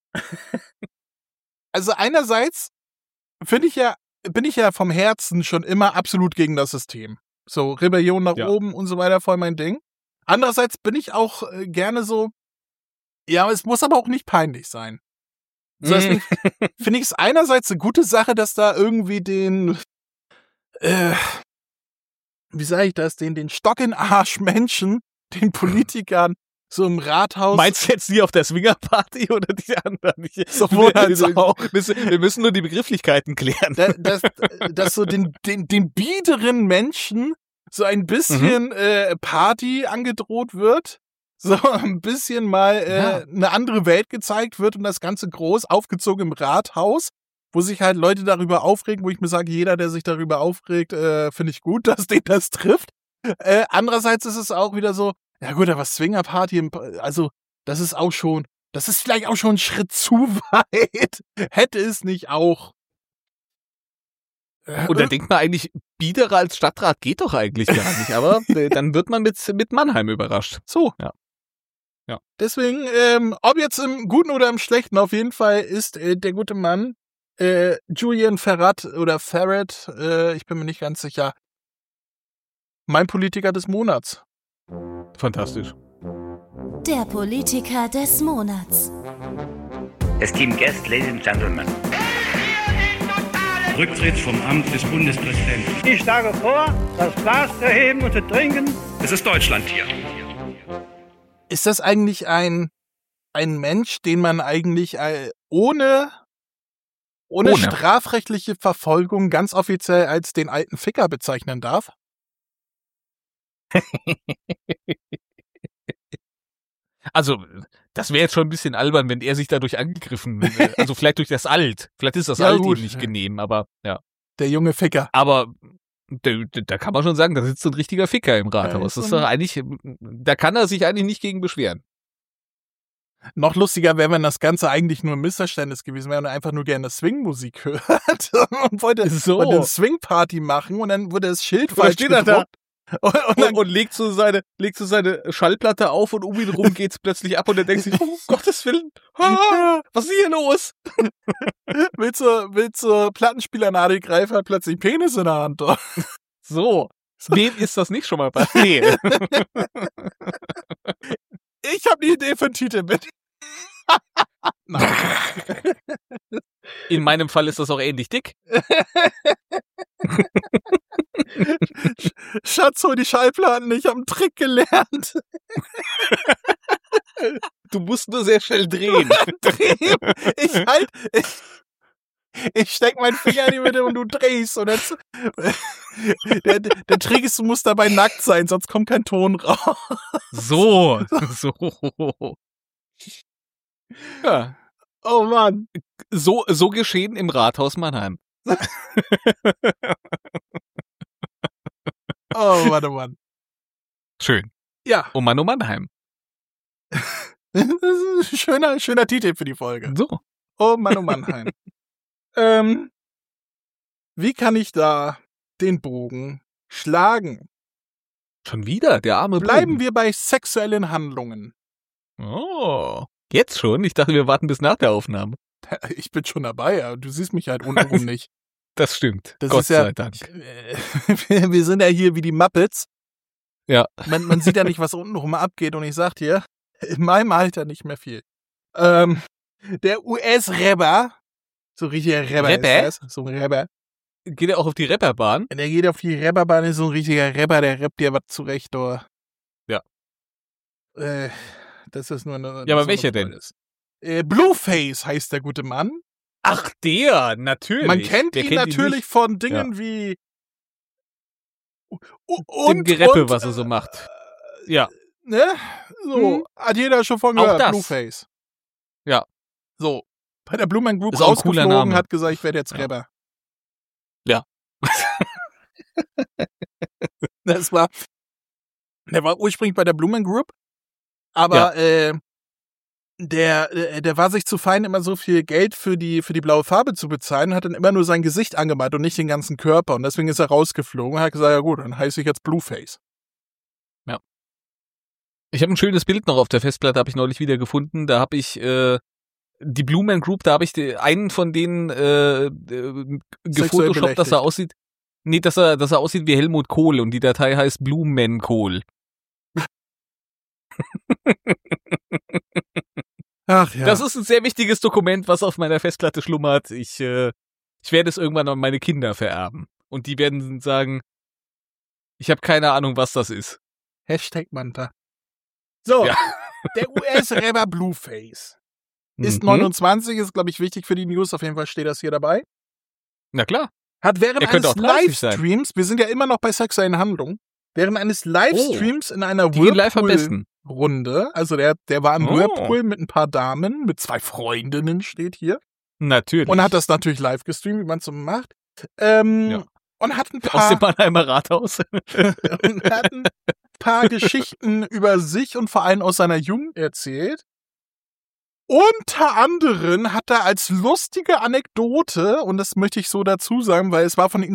Speaker 1: Also einerseits finde ich ja, bin ich ja vom Herzen schon immer absolut gegen das System. So Rebellion nach ja. oben und so weiter, voll mein Ding. Andererseits bin ich auch äh, gerne so, ja, es muss aber auch nicht peinlich sein. So, deswegen finde ich es einerseits eine gute Sache, dass da irgendwie den, äh, wie sage ich das, den, den Stock in Arsch Menschen, den Politikern so im Rathaus.
Speaker 2: Meinst du jetzt die auf der Swingerparty oder die anderen?
Speaker 1: Sowohl als auch.
Speaker 2: Wir müssen nur die Begrifflichkeiten klären.
Speaker 1: Dass, dass so den, den, den biederen Menschen so ein bisschen mhm. äh, Party angedroht wird, so ein bisschen mal äh, ja. eine andere Welt gezeigt wird und das Ganze groß aufgezogen im Rathaus, wo sich halt Leute darüber aufregen, wo ich mir sage, jeder, der sich darüber aufregt, äh, finde ich gut, dass den das trifft. Äh, andererseits ist es auch wieder so, ja gut, aber Swingerparty, also das ist auch schon, das ist vielleicht auch schon ein Schritt zu weit. Hätte es nicht auch.
Speaker 2: Und da denkt man eigentlich, biederer als Stadtrat geht doch eigentlich gar nicht, aber äh, dann wird man mit, mit Mannheim überrascht.
Speaker 1: So.
Speaker 2: Ja. Ja.
Speaker 1: Deswegen, ähm, ob jetzt im Guten oder im Schlechten, auf jeden Fall ist äh, der gute Mann äh, Julian Ferrat oder Ferret, äh, ich bin mir nicht ganz sicher, mein Politiker des Monats.
Speaker 2: Fantastisch.
Speaker 3: Der Politiker des Monats.
Speaker 4: Esteemed guests, ladies and gentlemen.
Speaker 5: Rücktritt vom Amt des Bundespräsidenten.
Speaker 6: Ich schlage vor, das Glas zu heben und zu trinken.
Speaker 5: Es ist Deutschland hier.
Speaker 1: Ist das eigentlich ein, ein Mensch, den man eigentlich äh, ohne, ohne, ohne strafrechtliche Verfolgung ganz offiziell als den alten Ficker bezeichnen darf?
Speaker 2: Also, das wäre jetzt schon ein bisschen albern, wenn er sich dadurch angegriffen, also vielleicht durch das Alt. Vielleicht ist das
Speaker 1: ja,
Speaker 2: Alt
Speaker 1: gut.
Speaker 2: ihm nicht genehm, aber ja.
Speaker 1: Der junge Ficker.
Speaker 2: Aber da, da kann man schon sagen, da sitzt so ein richtiger Ficker im Rathaus. Das ist doch eigentlich, da kann er sich eigentlich nicht gegen beschweren.
Speaker 1: Noch lustiger wäre, wenn das Ganze eigentlich nur ein Missverständnis gewesen wäre und er einfach nur gerne Swing-Musik hört und wollte,
Speaker 2: so.
Speaker 1: wollte eine Swing-Party machen und dann wurde das Schild falsch
Speaker 2: steht er
Speaker 1: gedruckt.
Speaker 2: Da. Und, und, und, und legt so seine, legt so seine Schallplatte auf und um ihn rum geht's plötzlich ab und er denkt sich, oh Gottes Willen, ah, was ist hier los?
Speaker 1: will zur, will zur Plattenspielernadel greifen, hat plötzlich Penis in der Hand.
Speaker 2: So, wem ist das nicht schon mal passiert?
Speaker 1: Ich habe eine Idee für einen Titel mit.
Speaker 2: In meinem Fall ist das auch ähnlich dick.
Speaker 1: Schatz, hol die Schallplatten, ich habe einen Trick gelernt.
Speaker 2: Du musst nur sehr schnell drehen.
Speaker 1: drehen. Ich halt, ich, ich steck meinen Finger in die Mitte und du drehst. Und das, der, der Trick ist, du musst dabei nackt sein, sonst kommt kein Ton raus.
Speaker 2: So, so. Ja.
Speaker 1: Oh Mann.
Speaker 2: So, so geschehen im Rathaus Mannheim.
Speaker 1: Oh Mann, oh Mann.
Speaker 2: Schön.
Speaker 1: Ja.
Speaker 2: Oh Mann, oh Mannheim.
Speaker 1: Das ist ein schöner, schöner Titel für die Folge.
Speaker 2: So.
Speaker 1: Oh Mann, oh Mannheim. ähm, wie kann ich da den Bogen schlagen?
Speaker 2: Schon wieder, der arme
Speaker 1: Bleiben
Speaker 2: Bogen.
Speaker 1: wir bei sexuellen Handlungen.
Speaker 2: Oh. Jetzt schon? Ich dachte, wir warten bis nach der Aufnahme.
Speaker 1: Ich bin schon dabei, aber du siehst mich halt untenrum nicht.
Speaker 2: Das stimmt.
Speaker 1: Das
Speaker 2: Gott
Speaker 1: ist ja,
Speaker 2: sei Dank.
Speaker 1: Wir, wir sind ja hier wie die Muppets.
Speaker 2: Ja.
Speaker 1: Man, man sieht ja nicht, was untenrum abgeht. Und ich sag dir, in meinem Alter nicht mehr viel. Ähm, der U S-Rapper, so richtiger Rapper,
Speaker 2: Rapper?
Speaker 1: ist das, so ein Rapper.
Speaker 2: Geht er auch auf die Rapperbahn?
Speaker 1: Der geht auf die Rapperbahn, ist so ein richtiger Rapper, der rappt dir was zurecht, oder?
Speaker 2: Ja.
Speaker 1: Äh, das ist nur eine...
Speaker 2: Ja, aber
Speaker 1: so
Speaker 2: welcher denn?
Speaker 1: Ist. Äh, Blueface heißt der gute Mann.
Speaker 2: Ach, der, natürlich.
Speaker 1: Man kennt
Speaker 2: der
Speaker 1: ihn
Speaker 2: kennt
Speaker 1: natürlich
Speaker 2: ihn
Speaker 1: von Dingen
Speaker 2: ja.
Speaker 1: wie...
Speaker 2: Und, Dem Gereppe, und, was er so macht. Ja.
Speaker 1: Ne? So, hm. hat jeder schon von gehört,
Speaker 2: das.
Speaker 1: Blueface.
Speaker 2: Ja.
Speaker 1: So, bei der Blumen Group
Speaker 2: ist auch ein cooler
Speaker 1: rausgeflogen,
Speaker 2: Name.
Speaker 1: hat gesagt, ich werde jetzt
Speaker 2: ja.
Speaker 1: Rapper.
Speaker 2: Ja.
Speaker 1: Das war, der war ursprünglich bei der Blumen Group, aber ja. äh, der, der war sich zu fein, immer so viel Geld für die, für die blaue Farbe zu bezahlen, hat dann immer nur sein Gesicht angemalt und nicht den ganzen Körper. Und deswegen ist er rausgeflogen und hat gesagt, ja gut, dann heiße ich jetzt Blueface.
Speaker 2: Ja. Ich habe ein schönes Bild noch auf der Festplatte, habe ich neulich wieder gefunden. Da habe ich äh, die Blue Man Group, da habe ich die, einen von denen äh, äh, gefotoshoppt, dass er aussieht. Nee, dass er, dass er aussieht wie Helmut Kohl und die Datei heißt Blue Man Kohl.
Speaker 1: Ach ja.
Speaker 2: Das ist ein sehr wichtiges Dokument, was auf meiner Festplatte schlummert. Ich, äh, ich werde es irgendwann an meine Kinder vererben. Und die werden sagen, ich habe keine Ahnung, was das ist.
Speaker 1: Hashtag Manta. So,
Speaker 2: Ja.
Speaker 1: der U S-Rapper Blueface ist
Speaker 2: Mhm.
Speaker 1: neunundzwanzig, ist, glaube ich, wichtig für die News. Auf jeden Fall steht das hier dabei.
Speaker 2: Na klar.
Speaker 1: Hat während
Speaker 2: Er könnte
Speaker 1: eines
Speaker 2: auch dreißig sein.
Speaker 1: Livestreams, wir sind ja immer noch bei sexuellen Handlungen, während eines Livestreams in einer
Speaker 2: Die gehen live am besten.
Speaker 1: Whirlpool-Runde, also der, der war im
Speaker 2: Oh.
Speaker 1: Whirlpool mit ein paar Damen, mit zwei Freundinnen steht hier,
Speaker 2: Natürlich.
Speaker 1: und hat das natürlich live gestreamt, wie man es so macht. Ähm,
Speaker 2: Ja.
Speaker 1: Und hat ein
Speaker 2: Aus dem
Speaker 1: paar,
Speaker 2: Mannheimer Rathaus.
Speaker 1: und hat ein paar Geschichten über sich und vor allem aus seiner Jugend erzählt. Unter anderem hat er als lustige Anekdote, und das möchte ich so dazu sagen, weil es war von ihm